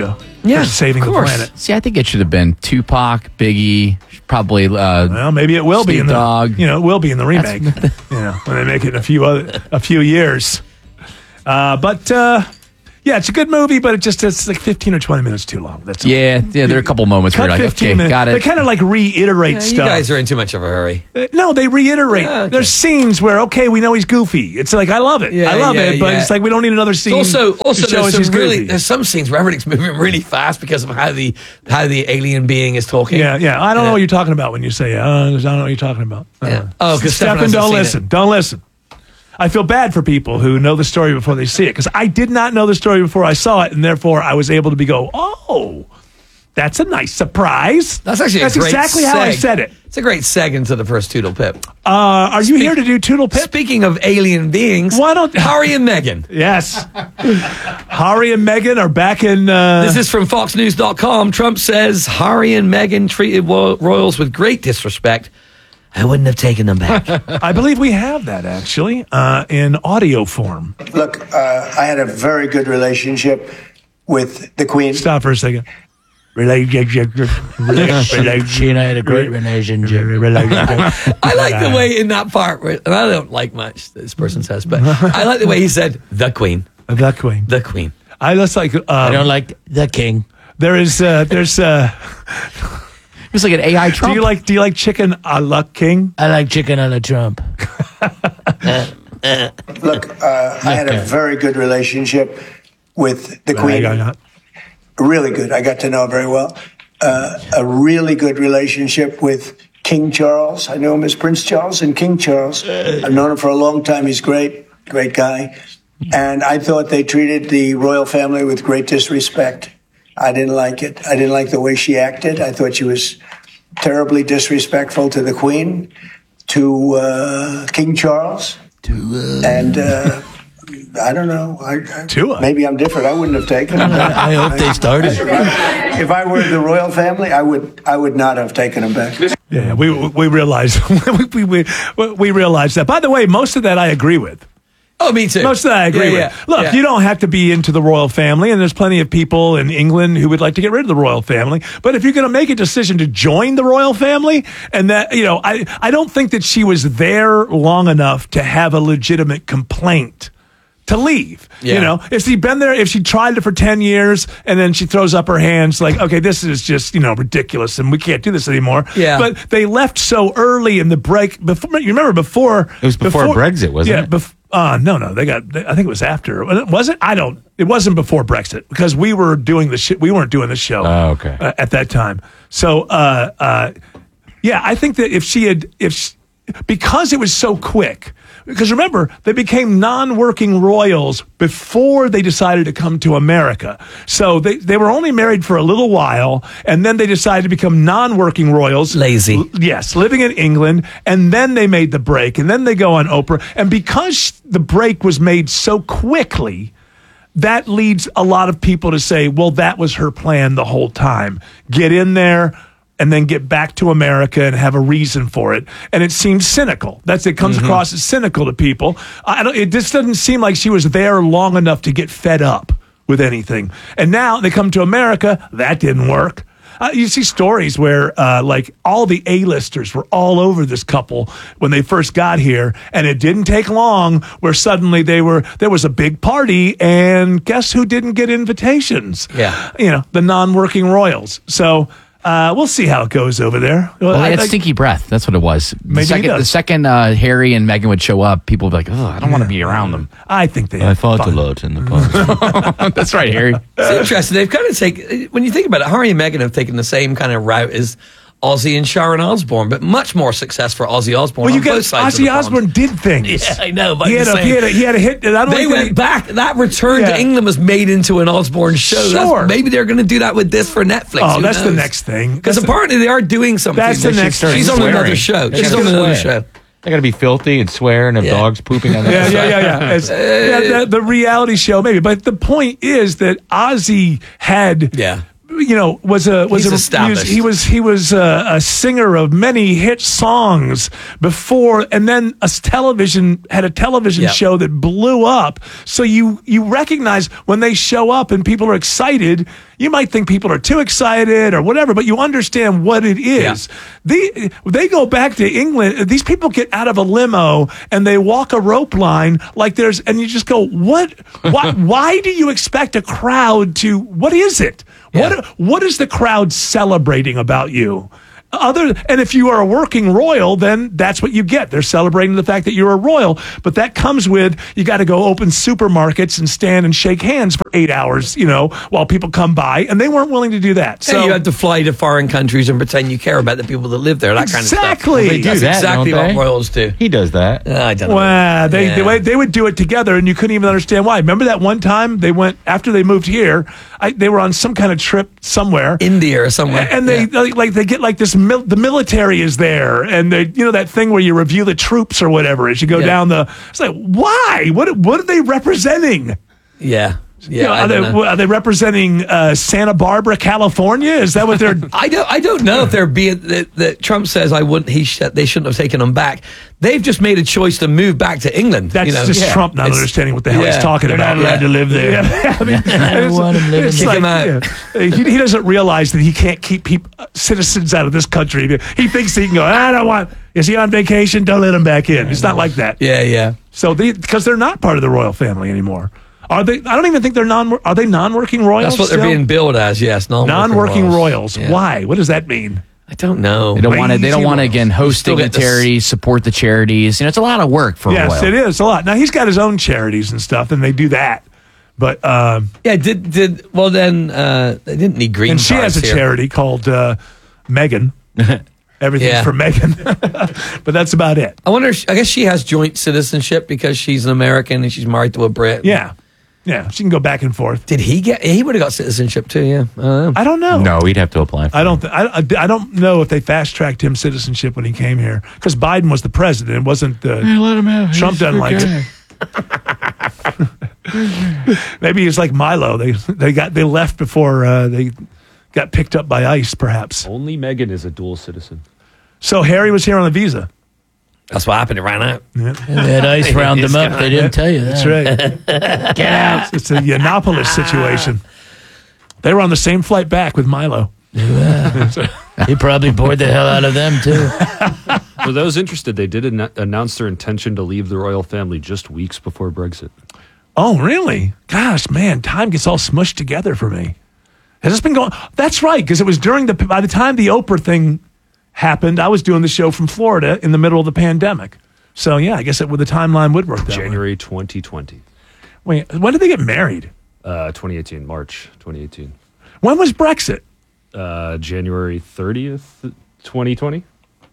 for saving the planet. See, I think it should have been Tupac, Biggie, probably. Uh, Well, maybe it will be Snoop in the Dogg. you know it will be in the remake. you know, when they make it in a few other, a few years. Uh, but uh, yeah, it's a good movie, but it just it's like fifteen or twenty minutes too long. That's all. yeah, yeah. There are a couple moments where Cut you're like, fifteen okay, minutes. got They it. kind of like reiterate Yeah, stuff. you guys are in too much of a hurry. Uh, No, they reiterate. Yeah, okay. There's scenes where okay, we know he's goofy. It's like I love it. Yeah, I love yeah, it, but yeah. it's like we don't need another scene. It's also, also to show us there's he's some really goofy. there's some scenes where everything's moving really fast because of how the how the alien being is talking. Yeah, yeah. I don't know what you're talking about when you say. Uh, I don't know what you're talking about. Uh, Yeah. Oh, 'cause Stefan Stefan, hasn't don't seen listen. Don't listen. I feel bad for people who know the story before they see it because I did not know the story before I saw it, and therefore I was able to be go, oh, that's a nice surprise. That's actually that's a great exactly how I seg. said it. It's a great seg into the first Toodle Pip. Uh, are you here to do Toodle Pip? Speaking of alien beings, why don't Harry and Meghan? Yes, Harry and Meghan are back in. Uh, This is from Fox News dot com. Trump says Harry and Meghan treated wo- royals with great disrespect. I wouldn't have taken them back. I believe we have that actually uh, in audio form. Look, uh, I had a very good relationship with the Queen. Stop for a second. Relationship. She and I had a great relationship. I like the way in that part, where, and I don't like much this person says, but I like the way he said the Queen, the Queen, the Queen. I just like. Um, I don't like the king. There is. Uh, there's. Uh, It's like an A I Trump. Do you like? Do you like chicken a la King? I like chicken a la Trump. Look, uh, I had a very good relationship with the Queen. Really good. I got to know her very well. Uh, a really good relationship with King Charles. I knew him as Prince Charles and King Charles. I've known him for a long time. He's great, great guy. And I thought they treated the royal family with great disrespect. I didn't like it. I didn't like the way she acted. I thought she was terribly disrespectful to the Queen, to uh, King Charles, to uh, and uh, I don't know. I, I, to maybe I'm different. I wouldn't have taken them. I hope they started. If I, if I were the royal family, I would. I would not have taken them back. Yeah, we we realize we, we we we realize that. By the way, most of that I agree with. Oh, me too. Most of that I agree Yeah, with. yeah, Look, yeah. you don't have to be into the royal family, and there's plenty of people in England who would like to get rid of the royal family. But if you're going to make a decision to join the royal family, and that, you know, I, I don't think that she was there long enough to have a legitimate complaint to leave. Yeah. You know, if she'd been there, if she tried it for ten years and then she throws up her hands like, okay, this is just, you know, ridiculous and we can't do this anymore. Yeah. But they left so early in the break. Before, you remember before. It was before Brexit, wasn't yeah, it? Bef- uh, no, no, they got, they, I think it was after. Was it? I don't, it wasn't before Brexit because we were doing the shit. We weren't doing the show Oh, okay. uh, at that time. So, uh, uh, yeah, I think that if she had, if, she, because it was so quick, because remember, they became non-working royals before they decided to come to America. So they, they were only married for a little while, and then they decided to become non-working royals. Lazy. L- yes, living in England, and then they made the break, and then they go on Oprah. And because the break was made so quickly, that leads a lot of people to say, well, that was her plan the whole time. Get in there, and then get back to America and have a reason for it. And it seems cynical. That's it comes Mhm. across as cynical to people. I don't, it just doesn't seem like she was there long enough to get fed up with anything. And now they come to America. That didn't work. Uh, you see stories where, uh, like, all the A-listers were all over this couple when they first got here, and it didn't take long where suddenly they were there was a big party, and guess who didn't get invitations? Yeah. You know, the non-working royals. So uh, we'll see how it goes over there. Well, I- they had I- stinky breath. That's what it was. Maybe the he second, does. the second uh, Harry and Meghan would show up, people would be like, oh, I don't want to be around them. I think they I fought a lot in the past. That's right, Harry. It's interesting. They've kind of taken, when you think about it, Harry and Meghan have taken the same kind of route as Ozzy and Sharon Osbourne, but much more success for Ozzy Osbourne. Well, you on get both sides Ozzy of the Osbourne pond. did things. Yeah, I know. But He I'm had, a, saying, he, had a, he had a hit. I don't they think went he- back. That return Yeah. to England was made into an Osbourne show. Sure. That's, maybe they're going to do that with this for Netflix. Oh, Who that's the knows? next thing. Because That's the- apparently they are doing something. That's the They next should- thing. She's on Swearing. another show. They She's gotta on another swear. show. They got to be filthy and swear and have Yeah. dogs pooping on their Yeah, yeah, yeah, yeah. It's- yeah, the, the reality show, maybe. But the point is that Ozzy had, Yeah. you know, was a was He's a established. He was he was, he was a, a singer of many hit songs before, and then a s- television had a television Yeah. show that blew up. So you you recognize when they show up and people are excited. you might think people are too excited or whatever, but you understand what it is. Yeah. They, they go back to England. These people get out of a limo and they walk a rope line like there's, and you just go, what, why, why do you expect a crowd to, what is it? Yeah. What, what is the crowd celebrating about you? Other and if you are a working royal, then that's what you get. They're celebrating the fact that you're a royal, but that comes with you got to go open supermarkets and stand and shake hands for eight hours, you know, while people come by, and they weren't willing to do that. So yeah, you have to fly to foreign countries and pretend you care about the people that live there. That exactly. kind of stuff. Well, they do That's that, exactly don't what they? royals do. He does that. Uh, I don't know. Well, they, Yeah. they they would do it together, and you couldn't even understand why. Remember that one time they went after they moved here? I, they were on some kind of trip somewhere, India or somewhere, and they Yeah. like, like they get like this. Mil- the military is there, and they you know that thing where you review the troops or whatever as you go Yeah. down the. It's like why? What what are they representing? Yeah. Yeah, You know, I are, they, don't know. are they representing uh, Santa Barbara, California? Is that what they're? I don't. I don't know if they're being that, that Trump says I wouldn't. He sh- they shouldn't have taken them back. They've just made a choice to move back to England. That's you know? just Yeah. Trump not It's- understanding what the hell yeah. he's talking They're about. not allowed to live there. Yeah. I mean, I don't it's- want him living it's there. like, Kick him out. yeah. he, he doesn't realize that he can't keep people, citizens out of this country. He thinks he can go, I don't want, is he on vacation? Don't let him back in. It's not like that. Yeah, yeah. So they, because they're not part of the royal family anymore. Are they? I don't even think they're non. Are they non-working royals? That's what they're still? being billed as. Yes, non-working, Non-working royals. Yeah. Why? What does that mean? I don't know. They don't want to. They don't Lazy want to royals. again hosting still the get this- charities, support the charities. You know, it's a lot of work for a Yes, royal. it is a lot. Now he's got his own charities and stuff, and they do that. But um, Yeah. Did did well then? Uh, they didn't need green and she has cards a here. charity called uh, Megan. Everything's Yeah. for Megan, but that's about it. I wonder. If, I guess she has joint citizenship because she's an American and she's married to a Brit. Yeah, yeah, she can go back and forth. Did he get? He would have got citizenship too. Yeah. I don't know. I don't know. No, he'd have to apply for I don't. Th- I, I I don't know if they fast tracked him citizenship when he came here because Biden was the president. It wasn't. Uh, let him have. Trump doesn't like it. Maybe it's like Milo. They they got they left before uh, they got picked up by ICE, perhaps. Only Meghan is a dual citizen. So Harry was here on a visa. That's what happened. It ran out. Yeah. That ice round him up. They didn't tell you that. That's right. Get out. It's a Yiannopoulos situation. They were on the same flight back with Milo. He probably bored the hell out of them too. For those interested, they did an- announce their intention to leave the royal family just weeks before Brexit. Oh, really? Gosh, man, time gets all smushed together for me. Has this been going? That's right, because it was during the, by the time the Oprah thing happened, I was doing the show from Florida in the middle of the pandemic. So, yeah, I guess it, with the timeline would work that way. January twenty twenty. Wait, when did they get married? Uh, twenty eighteen, March twenty eighteen. When was Brexit? Uh, January thirtieth, twenty twenty.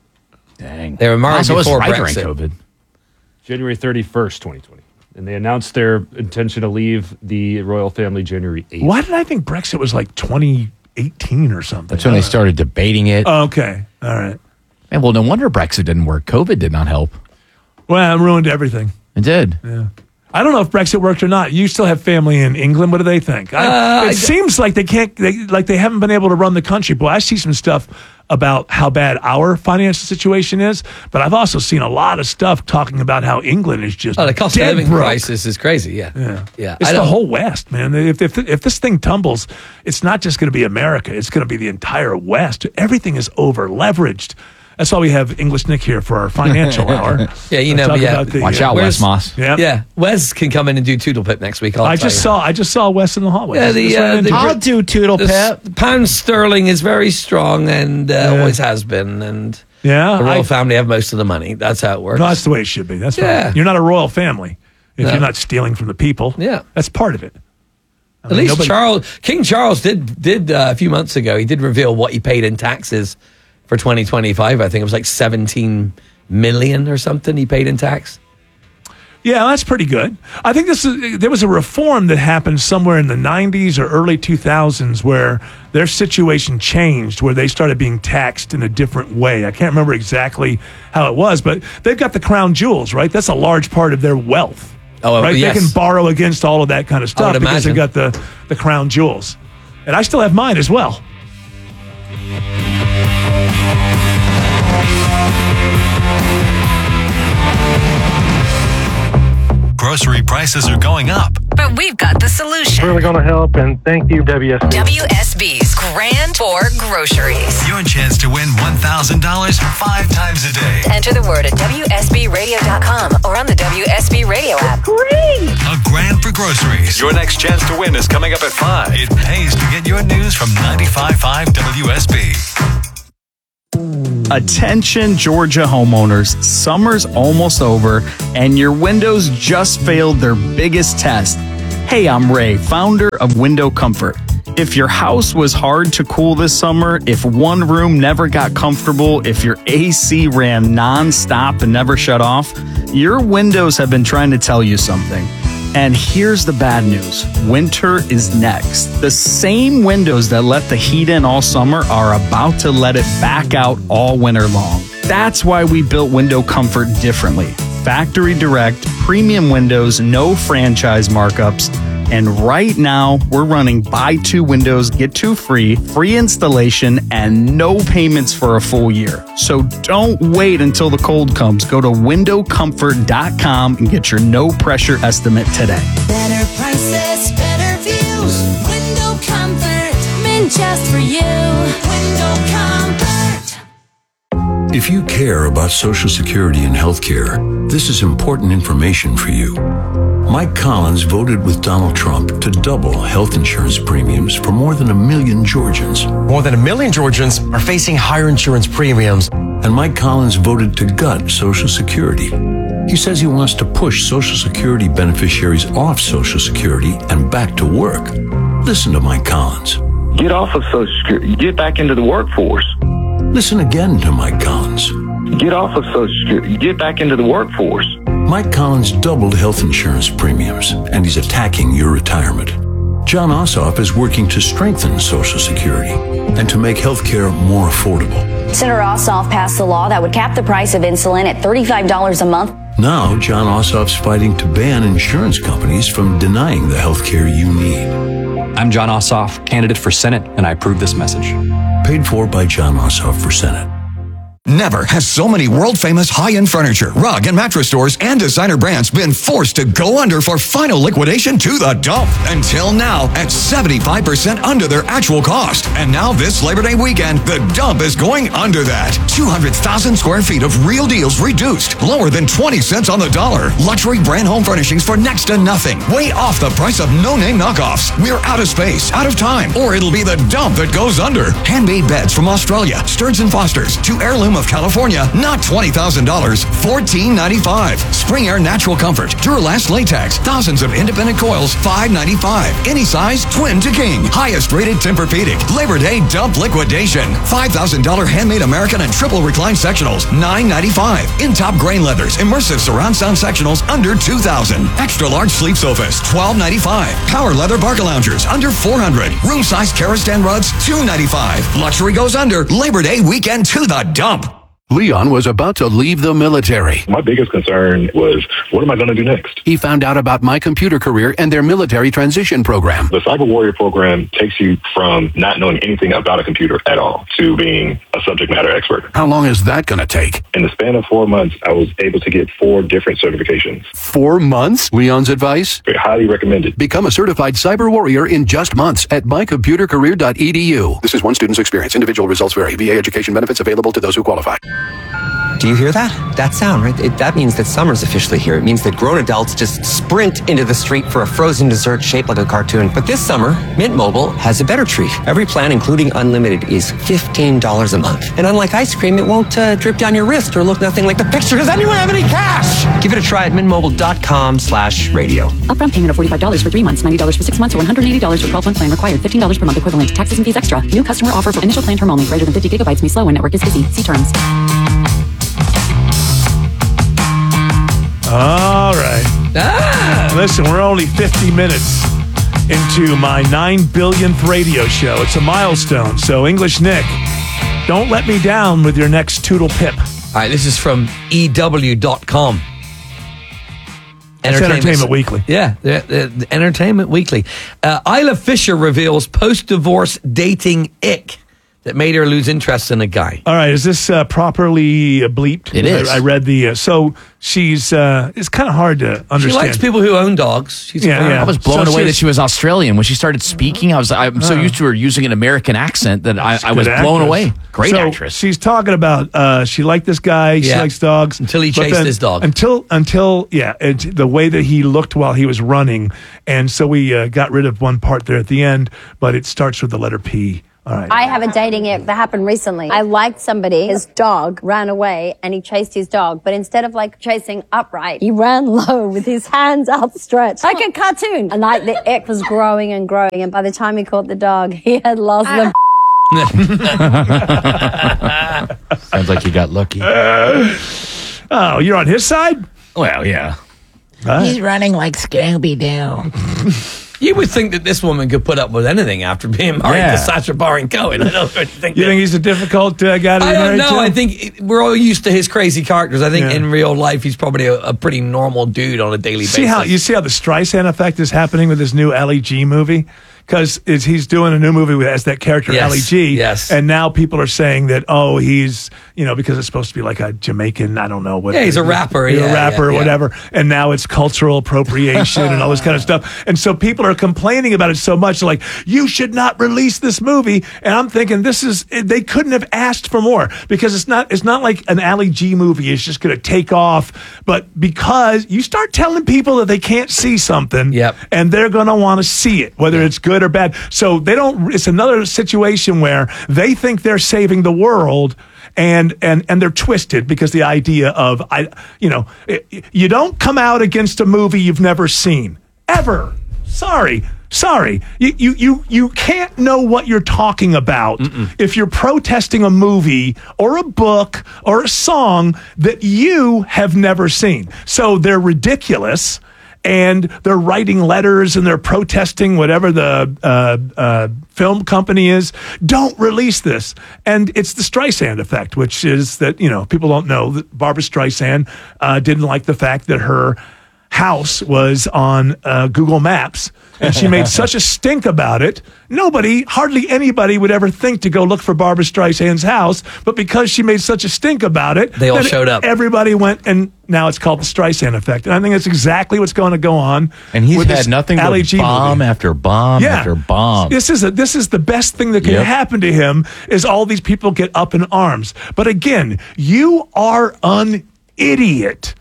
Dang. They were married So it was before right during Brexit. COVID. January thirty-first, twenty twenty. And they announced their intention to leave the royal family January eighth. Why did I think Brexit was like twenty eighteen or something? That's when they started debating it. Oh, okay, all right. And well, no wonder Brexit didn't work. COVID did not help. Well, it ruined everything. It did. Yeah. I don't know if Brexit worked or not. You still have family in England. What do they think? I, Uh, it I- seems like they can't, they, like they haven't been able to run the country. Boy, I see some stuff about how bad our financial situation is, but I've also seen a lot of stuff talking about how England is just Oh, the cost of dead living broke. crisis is crazy. Yeah. Yeah, Yeah. It's I the don't- whole West, man. If if if this thing tumbles, it's not just going to be America. It's going to be the entire West. Everything is over leveraged. That's why we have English Nick here for our financial hour. Yeah, you Let's know, talk yeah. about the, Watch uh, out, where's- Wes Moss. Yeah. Yeah. Wes can come in and do Toodle Pip next week. I'll I tell just you. saw I just saw Wes in the hallway. Yeah, the, Just ran uh, into the- him. I'll do Toodle The Pep. s- pound sterling is very strong and uh, Yeah. always has been. And Yeah, the royal I- family have most of the money. That's how it works. No, that's the way it should be. That's Yeah. right. You're not a royal family if No. you're not stealing from the people. Yeah. That's part of it. I At mean, least nobody- Charles, King Charles did did uh, a few months ago. He did reveal what he paid in taxes for twenty twenty-five. I think it was like seventeen million or something he paid in tax. Yeah, that's pretty good. I think this is, there was a reform that happened somewhere in the nineties or early two thousands where their situation changed, where they started being taxed in a different way. I can't remember exactly how it was, but they've got the crown jewels, right? That's a large part of their wealth. Oh, right? yes. They can borrow against all of that kind of stuff would because they imagine. got the, the crown jewels. And I still have mine as well. Grocery prices are going up. But we've got the solution. It's really going to help, and thank you, W S B. W S B's Grand for Groceries. Your chance to win one thousand dollars five times a day. Enter the word at W S B radio dot com or on the W S B Radio app. Great! A Grand for Groceries. Your next chance to win is coming up at five. It pays to get your news from ninety-five point five W S B. Attention Georgia homeowners, summer's almost over and your windows just failed their biggest test. Hey, I'm Ray, founder of Window Comfort. If your house was hard to cool this summer, if one room never got comfortable, if your A C ran nonstop and never shut off, your windows have been trying to tell you something. And here's the bad news. Winter is next. The same windows that let the heat in all summer are about to let it back out all winter long. That's why we built Window Comfort differently. Factory direct, premium windows, no franchise markups. And right now, we're running buy two windows, get two free, free installation, and no payments for a full year. So don't wait until the cold comes. Go to window comfort dot com and get your no pressure estimate today. Better prices, better views. Window Comfort, meant just for you. Window Comfort. If you care about Social Security and healthcare, this is important information for you. Mike Collins voted with Donald Trump to double health insurance premiums for more than a million Georgians. More than a million Georgians are facing higher insurance premiums. And Mike Collins voted to gut Social Security. He says he wants to push Social Security beneficiaries off Social Security and back to work. Listen to Mike Collins. Get off of Social Security. Get back into the workforce. Listen again to Mike Collins. Get off of Social Security. Get back into the workforce. Mike Collins doubled health insurance premiums, and he's attacking your retirement. John Ossoff is working to strengthen Social Security and to make health care more affordable. Senator Ossoff passed a law that would cap the price of insulin at thirty-five dollars a month. Now, John Ossoff's fighting to ban insurance companies from denying the health care you need. I'm John Ossoff, candidate for Senate, and I approve this message. Paid for by John Ossoff for Senate. Never has so many world-famous high-end furniture, rug, and mattress stores and designer brands been forced to go under for final liquidation to the dump. Until now, at seventy-five percent under their actual cost. And now this Labor Day weekend, the dump is going under that. two hundred thousand square feet of real deals reduced, lower than twenty cents on the dollar. Luxury brand home furnishings for next to nothing. Way off the price of no-name knockoffs. We're out of space, out of time, or it'll be the dump that goes under. Handmade beds from Australia, Stearns and Foster's, to Heirloom of California, not twenty thousand dollars, fourteen ninety-five. Spring Air Natural Comfort, Duralast Latex, thousands of independent coils, five ninety-five. Any size, twin to king. Highest rated Tempur-Pedic. Labor Day dump liquidation. five thousand dollars handmade American and triple recline sectionals, nine ninety-five. In top grain leathers, immersive surround sound sectionals, under two thousand. Extra large sleep sofas, twelve ninety-five. Power leather Barca loungers, under four hundred. Room size Karastan rugs, two ninety-five. Luxury goes under. Labor Day weekend to the dump. Leon was about to leave the military. My biggest concern was, what am I going to do next? He found out about My Computer Career and their military transition program. The Cyber Warrior program takes you from not knowing anything about a computer at all to being a subject matter expert. How long is that going to take? In the span of four months, I was able to get four different certifications. Four months? Leon's advice? Very highly recommended. Become a certified Cyber Warrior in just months at my computer career dot e d u. This is one student's experience. Individual results vary. V A education benefits available to those who qualify. Do you hear that? That sound, right? It, that means that summer's officially here. It means that grown adults just sprint into the street for a frozen dessert shaped like a cartoon. But this summer, Mint Mobile has a better treat. Every plan, including unlimited, is fifteen dollars a month. And unlike ice cream, it won't uh, drip down your wrist or look nothing like the picture. Does anyone have any cash? Give it a try at mintmobile.com slash radio. Upfront payment of forty-five dollars for three months, ninety dollars for six months, or one hundred eighty dollars for twelve-month plan required. fifteen dollars per month equivalent. Taxes and fees extra. New customer offer for initial plan term only. Greater than fifty gigabytes may slow when network is busy. See terms. All right. Ah. Listen, we're only fifty minutes into my nine billionth radio show. It's a milestone. So, English Nick, don't let me down with your next Toodle Pip. All right, this is from E W dot com. Entertainment, Entertainment Weekly. Yeah, the, the, the Entertainment Weekly. Uh, Isla Fisher reveals post-divorce dating ick. that made her lose interest in a guy. All right, is this uh, properly uh, bleeped? It is. I, I read the. Uh, so she's. Uh, it's kind of hard to understand. She likes people who own dogs. She's Yeah, fine. yeah. I was blown So away she's- that she was Australian when she started speaking. I was I'm so Oh. used to her using an American accent that I, I was Good blown actress. away. Great So actress. She's talking about uh, she liked this guy. She Yeah. likes dogs Until he but chased then- his dog. Until until yeah, it, the way that he looked while he was running, and so we uh, got rid of one part there at the end. But it starts with the letter P. All right. I have a dating app that happened recently. I liked somebody, his dog ran away and he chased his dog, but instead of like chasing upright, he ran low with his hands outstretched, like a cartoon. And like the ick was growing and growing, and by the time he caught the dog, he had lost the Sounds like you got lucky. Oh, you're on his side? Well, yeah. He's running like Scooby-Doo. You would think that this woman could put up with anything after being married Yeah. to Sacha Baron Cohen. I don't really think You that- think he's a difficult uh, guy to be I don't married know. to? I think it- we're all used to his crazy characters. I think Yeah. in real life, he's probably a, a pretty normal dude on a daily See basis. how you see how the Streisand effect is happening with this new Ali G movie, because he's doing a new movie with as that character Yes, Ali G. yes. And now people are saying that oh he's you know because it's supposed to be like a Jamaican I don't know what Yeah, he's a rapper, he's yeah, a rapper yeah, or yeah. whatever, and now it's cultural appropriation and all this kind of stuff. And so people are complaining about it so much, like you should not release this movie. And I'm thinking this is they couldn't have asked for more, because it's not it's not like an Ali G movie is just going to take off, but because you start telling people that they can't see something, Yep. and they're going to want to see it, whether it's good or bad. So they don't. It's another situation where they think they're saving the world, and and and they're twisted because the idea of I, you know, you don't come out against a movie you've never seen ever. Sorry. Sorry, you, you you you can't know what you're talking about Mm-mm. if you're protesting a movie or a book or a song that you have never seen. So they're ridiculous, and they're writing letters and they're protesting whatever the uh, uh, film company is. Don't release this, and it's the Streisand effect, which is that you know people don't know that Barbra Streisand uh, didn't like the fact that her house was on uh, Google Maps, and she made such a stink about it. Nobody, hardly anybody would ever think to go look for Barbra Streisand's house, but because she made such a stink about it, They all then showed up. Everybody went, and now it's called the Streisand effect. And I think that's exactly what's going to go on. And he's with had this nothing Ali but G bomb movie. after bomb after bomb. This is a, this is the best thing that can Yep. happen to him is all these people get up in arms. But again, you are an idiot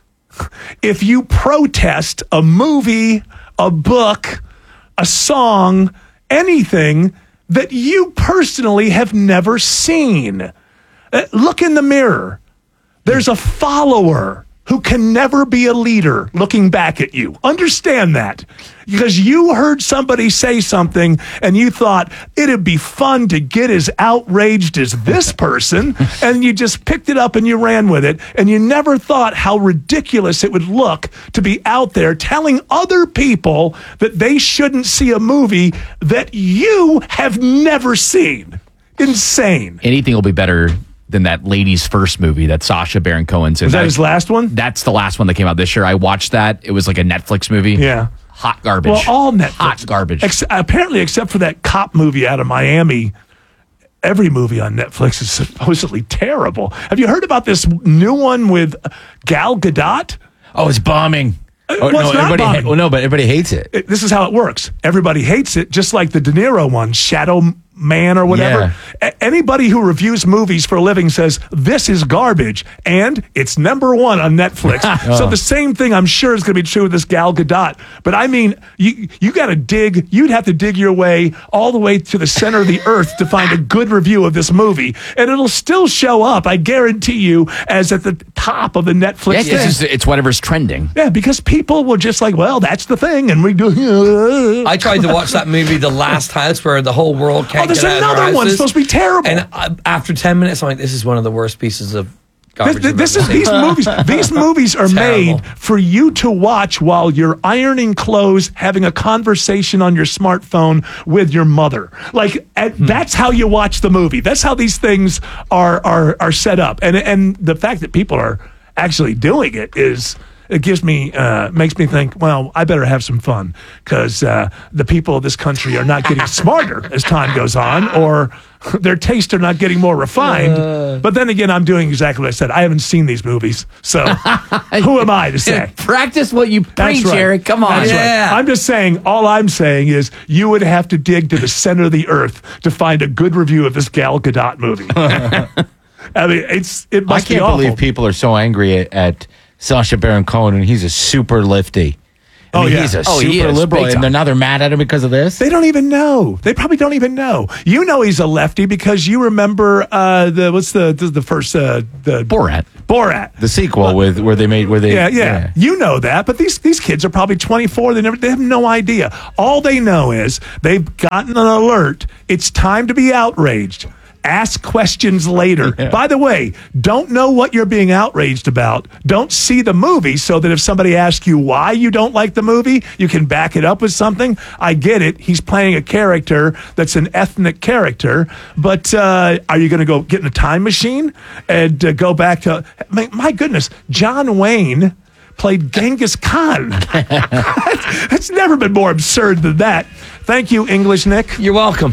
if you protest a movie, a book, a song, anything that you personally have never seen. Uh, look in the mirror. There's a follower who can never be a leader looking back at you. Understand that. Because you heard somebody say something and you thought it'd be fun to get as outraged as this person, and you just picked it up and you ran with it, and you never thought how ridiculous it would look to be out there telling other people that they shouldn't see a movie that you have never seen. Insane. Anything will be better than that Ladies First movie that Sacha Baron Cohen's in. Was that his last one? That's the last one that came out this year. I watched that. It was like a Netflix movie. Yeah. Hot garbage. Well, all Netflix. Hot garbage. Ex- apparently, except for that cop movie out of Miami, every movie on Netflix is supposedly terrible. Have you heard about this new one with Gal Gadot? Oh, it's bombing. Uh, Oh, well, no, it's not everybody bombing. ha- well, no, but everybody hates it. It- This is how it works. Everybody hates it, just like the De Niro one, Shadow Man or whatever. A- anybody who reviews movies for a living says this is garbage, and it's number one on Netflix. So Oh. the same thing, I'm sure, is going to be true with this Gal Gadot. But I mean, you you got to dig. You'd have to dig your way all the way to the center of the earth to find a good review of this movie, and it'll still show up. I guarantee you, as at the top of the Netflix. Yeah, thing. it's, just, it's whatever's trending. Yeah, because people will just like, well, that's the thing, and we do. I tried to watch that movie, The Last House, where the whole world can't Oh, there's get out of their another one. It's houses. supposed to be terrible. And uh, after ten minutes, I'm like, this is one of the worst pieces of garbage. This, I've this ever is seen. these movies. These movies are Terrible. made for you to watch while you're ironing clothes, having a conversation on your smartphone with your mother. Like at, Hmm. that's how you watch the movie. That's how these things are are are set up. And and the fact that people are actually doing it is it gives me, uh, makes me think, well, I better have some fun because uh, the people of this country are not getting smarter as time goes on, or their tastes are not getting more refined. Uh, but then again, I'm doing exactly what I said. I haven't seen these movies, so who am I to say? Practice what you preach, right. Eric. Come on. That's Yeah. right. I'm just saying, all I'm saying is you would have to dig to the center of the earth to find a good review of this Gal Gadot movie. I mean, it's it I must be can't awful. believe people are so angry at, at Sacha Baron Cohen, and he's a super lifty. I Oh, mean, yeah. he's a Oh, he super is, liberal, big and time. they're now they're mad at him because of this. They don't even know. They probably don't even know. You know he's a lefty because you remember uh, the what's the the, the first uh, the Borat, Borat, the sequel with where they made where they yeah, yeah you know that. But these these kids are probably twenty-four. They never they have no idea. All they know is they've gotten an alert. It's time to be outraged. Ask questions later. Yeah. By the way, don't know what you're being outraged about. Don't see the movie so that if somebody asks you why you don't like the movie, you can back it up with something. I get it. He's playing a character that's an ethnic character, but uh, are you going to go get in a time machine and uh, go back to, my, my goodness, John Wayne played Genghis Khan. It's never been more absurd than that. Thank you, English Nick. You're welcome.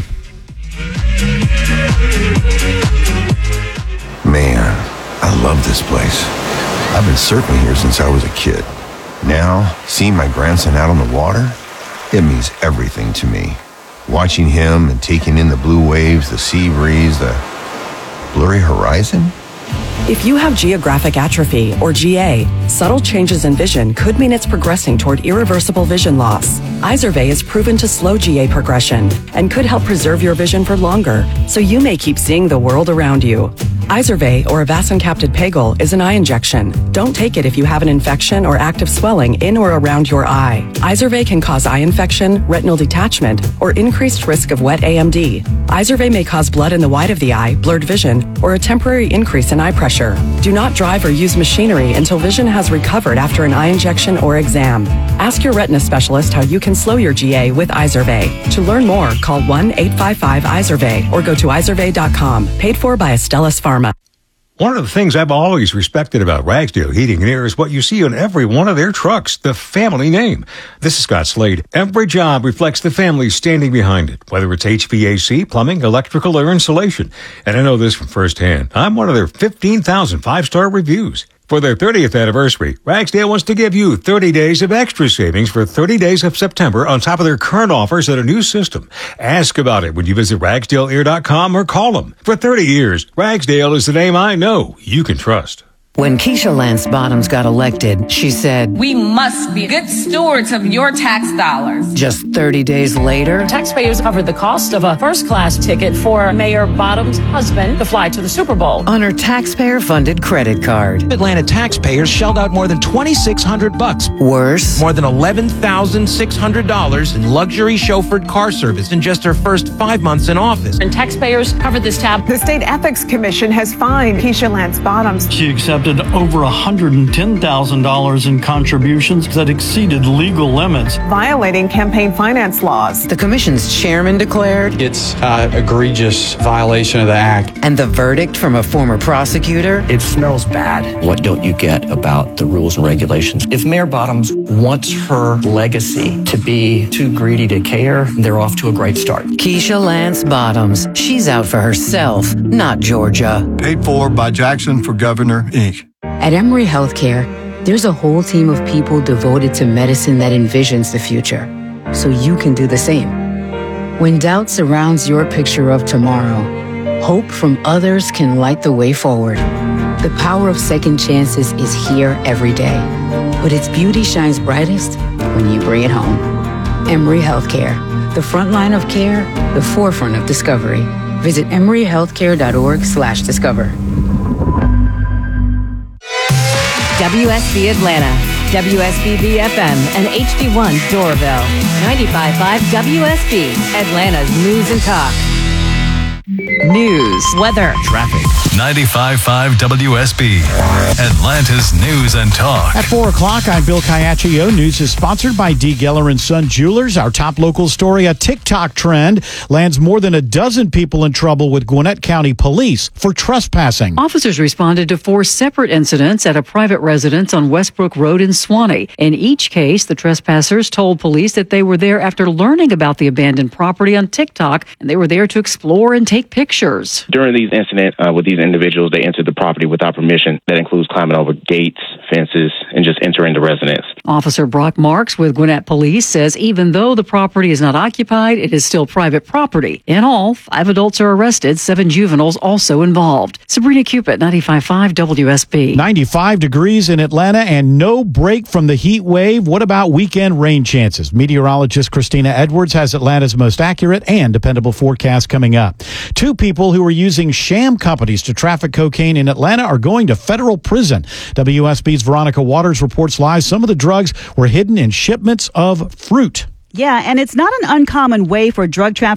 Man, I love this place. I've been surfing here since I was a kid. Now, seeing my grandson out on the water, it means everything to me. Watching him and taking in the blue waves, the sea breeze, the blurry horizon. If you have geographic atrophy, or G A, subtle changes in vision could mean it's progressing toward irreversible vision loss. Izervay is proven to slow G A progression and could help preserve your vision for longer, so you may keep seeing the world around you. Izervay, or avacincaptad pegol, is an eye injection. Don't take it if you have an infection or active swelling in or around your eye. Izervay can cause eye infection, retinal detachment, or increased risk of wet A M D. Izervay may cause blood in the white of the eye, blurred vision, or a temporary increase in eye pressure. Do not drive or use machinery until vision has recovered after an eye injection or exam. Ask your retina specialist how you can slow your G A with Izervay. To learn more, call one eight five five Izervay or go to izervay dot com. Paid for by Astellas Pharma. One of the things I've always respected about Ragsdale Heating and Air is what you see on every one of their trucks, the family name. This is Scott Slade. Every job reflects the family standing behind it, whether it's H V A C, plumbing, electrical, or insulation. And I know this from firsthand. I'm one of their fifteen thousand five-star reviews. For their thirtieth anniversary, Ragsdale wants to give you thirty days of extra savings for thirty days of September on top of their current offers at a new system. Ask about it when you visit ragsdale air dot com or call them. For thirty years, Ragsdale is the name I know you can trust. When Keisha Lance Bottoms got elected, she said, "We must be good stewards of your tax dollars." Just thirty days later, taxpayers covered the cost of a first-class ticket for Mayor Bottoms' husband to fly to the Super Bowl on her taxpayer-funded credit card. Atlanta taxpayers shelled out more than twenty-six hundred bucks. Worse, more than eleven thousand six hundred dollars in luxury chauffeured car service in just her first five months in office. And taxpayers covered this tab. The State Ethics Commission has fined Keisha Lance Bottoms. She accepted over one hundred ten thousand dollars in contributions that exceeded legal limits, violating campaign finance laws. The commission's chairman declared it's an egregious violation of the act. And the verdict from a former prosecutor? It smells bad. What don't you get about the rules and regulations? If Mayor Bottoms wants her legacy to be too greedy to care, they're off to a great start. Keisha Lance Bottoms. She's out for herself, not Georgia. Paid for by Jackson for Governor, Incorporated. At Emory Healthcare, there's a whole team of people devoted to medicine that envisions the future, so you can do the same. When doubt surrounds your picture of tomorrow, hope from others can light the way forward. The power of second chances is here every day, but its beauty shines brightest when you bring it home. Emory Healthcare, the front line of care, the forefront of discovery. Visit emory healthcare dot org slash discover. W S B Atlanta, W S B B F M, and H D one Doraville. ninety-five point five W S B, Atlanta's News and Talk. News. Weather. Traffic. ninety-five point five W S B, Atlanta's News and Talk. At four o'clock, I'm Bill Caiaccio. News is sponsored by D. Geller and Son Jewelers. Our top local story, a TikTok trend lands more than a dozen people in trouble with Gwinnett County Police for trespassing. Officers responded to four separate incidents at a private residence on Westbrook Road in Swanee. In each case, the trespassers told police that they were there after learning about the abandoned property on TikTok, and they were there to explore and take pictures. During these incidents uh, with these individuals, they entered the property without permission. That includes climbing over gates, fences, and just entering the residence. Officer Brock Marks with Gwinnett Police says even though the property is not occupied, it is still private property. In all, five adults are arrested, seven juveniles also involved. Sabrina Cupid, ninety-five point five W S B. ninety-five degrees in Atlanta and no break from the heat wave. What about weekend rain chances? Meteorologist Christina Edwards has Atlanta's most accurate and dependable forecast coming up. Two people who were using sham companies to traffic cocaine in Atlanta are going to federal prison. W S B's Veronica Waters reports live some of the drugs were hidden in shipments of fruit. Yeah, and it's not an uncommon way for drug traffickers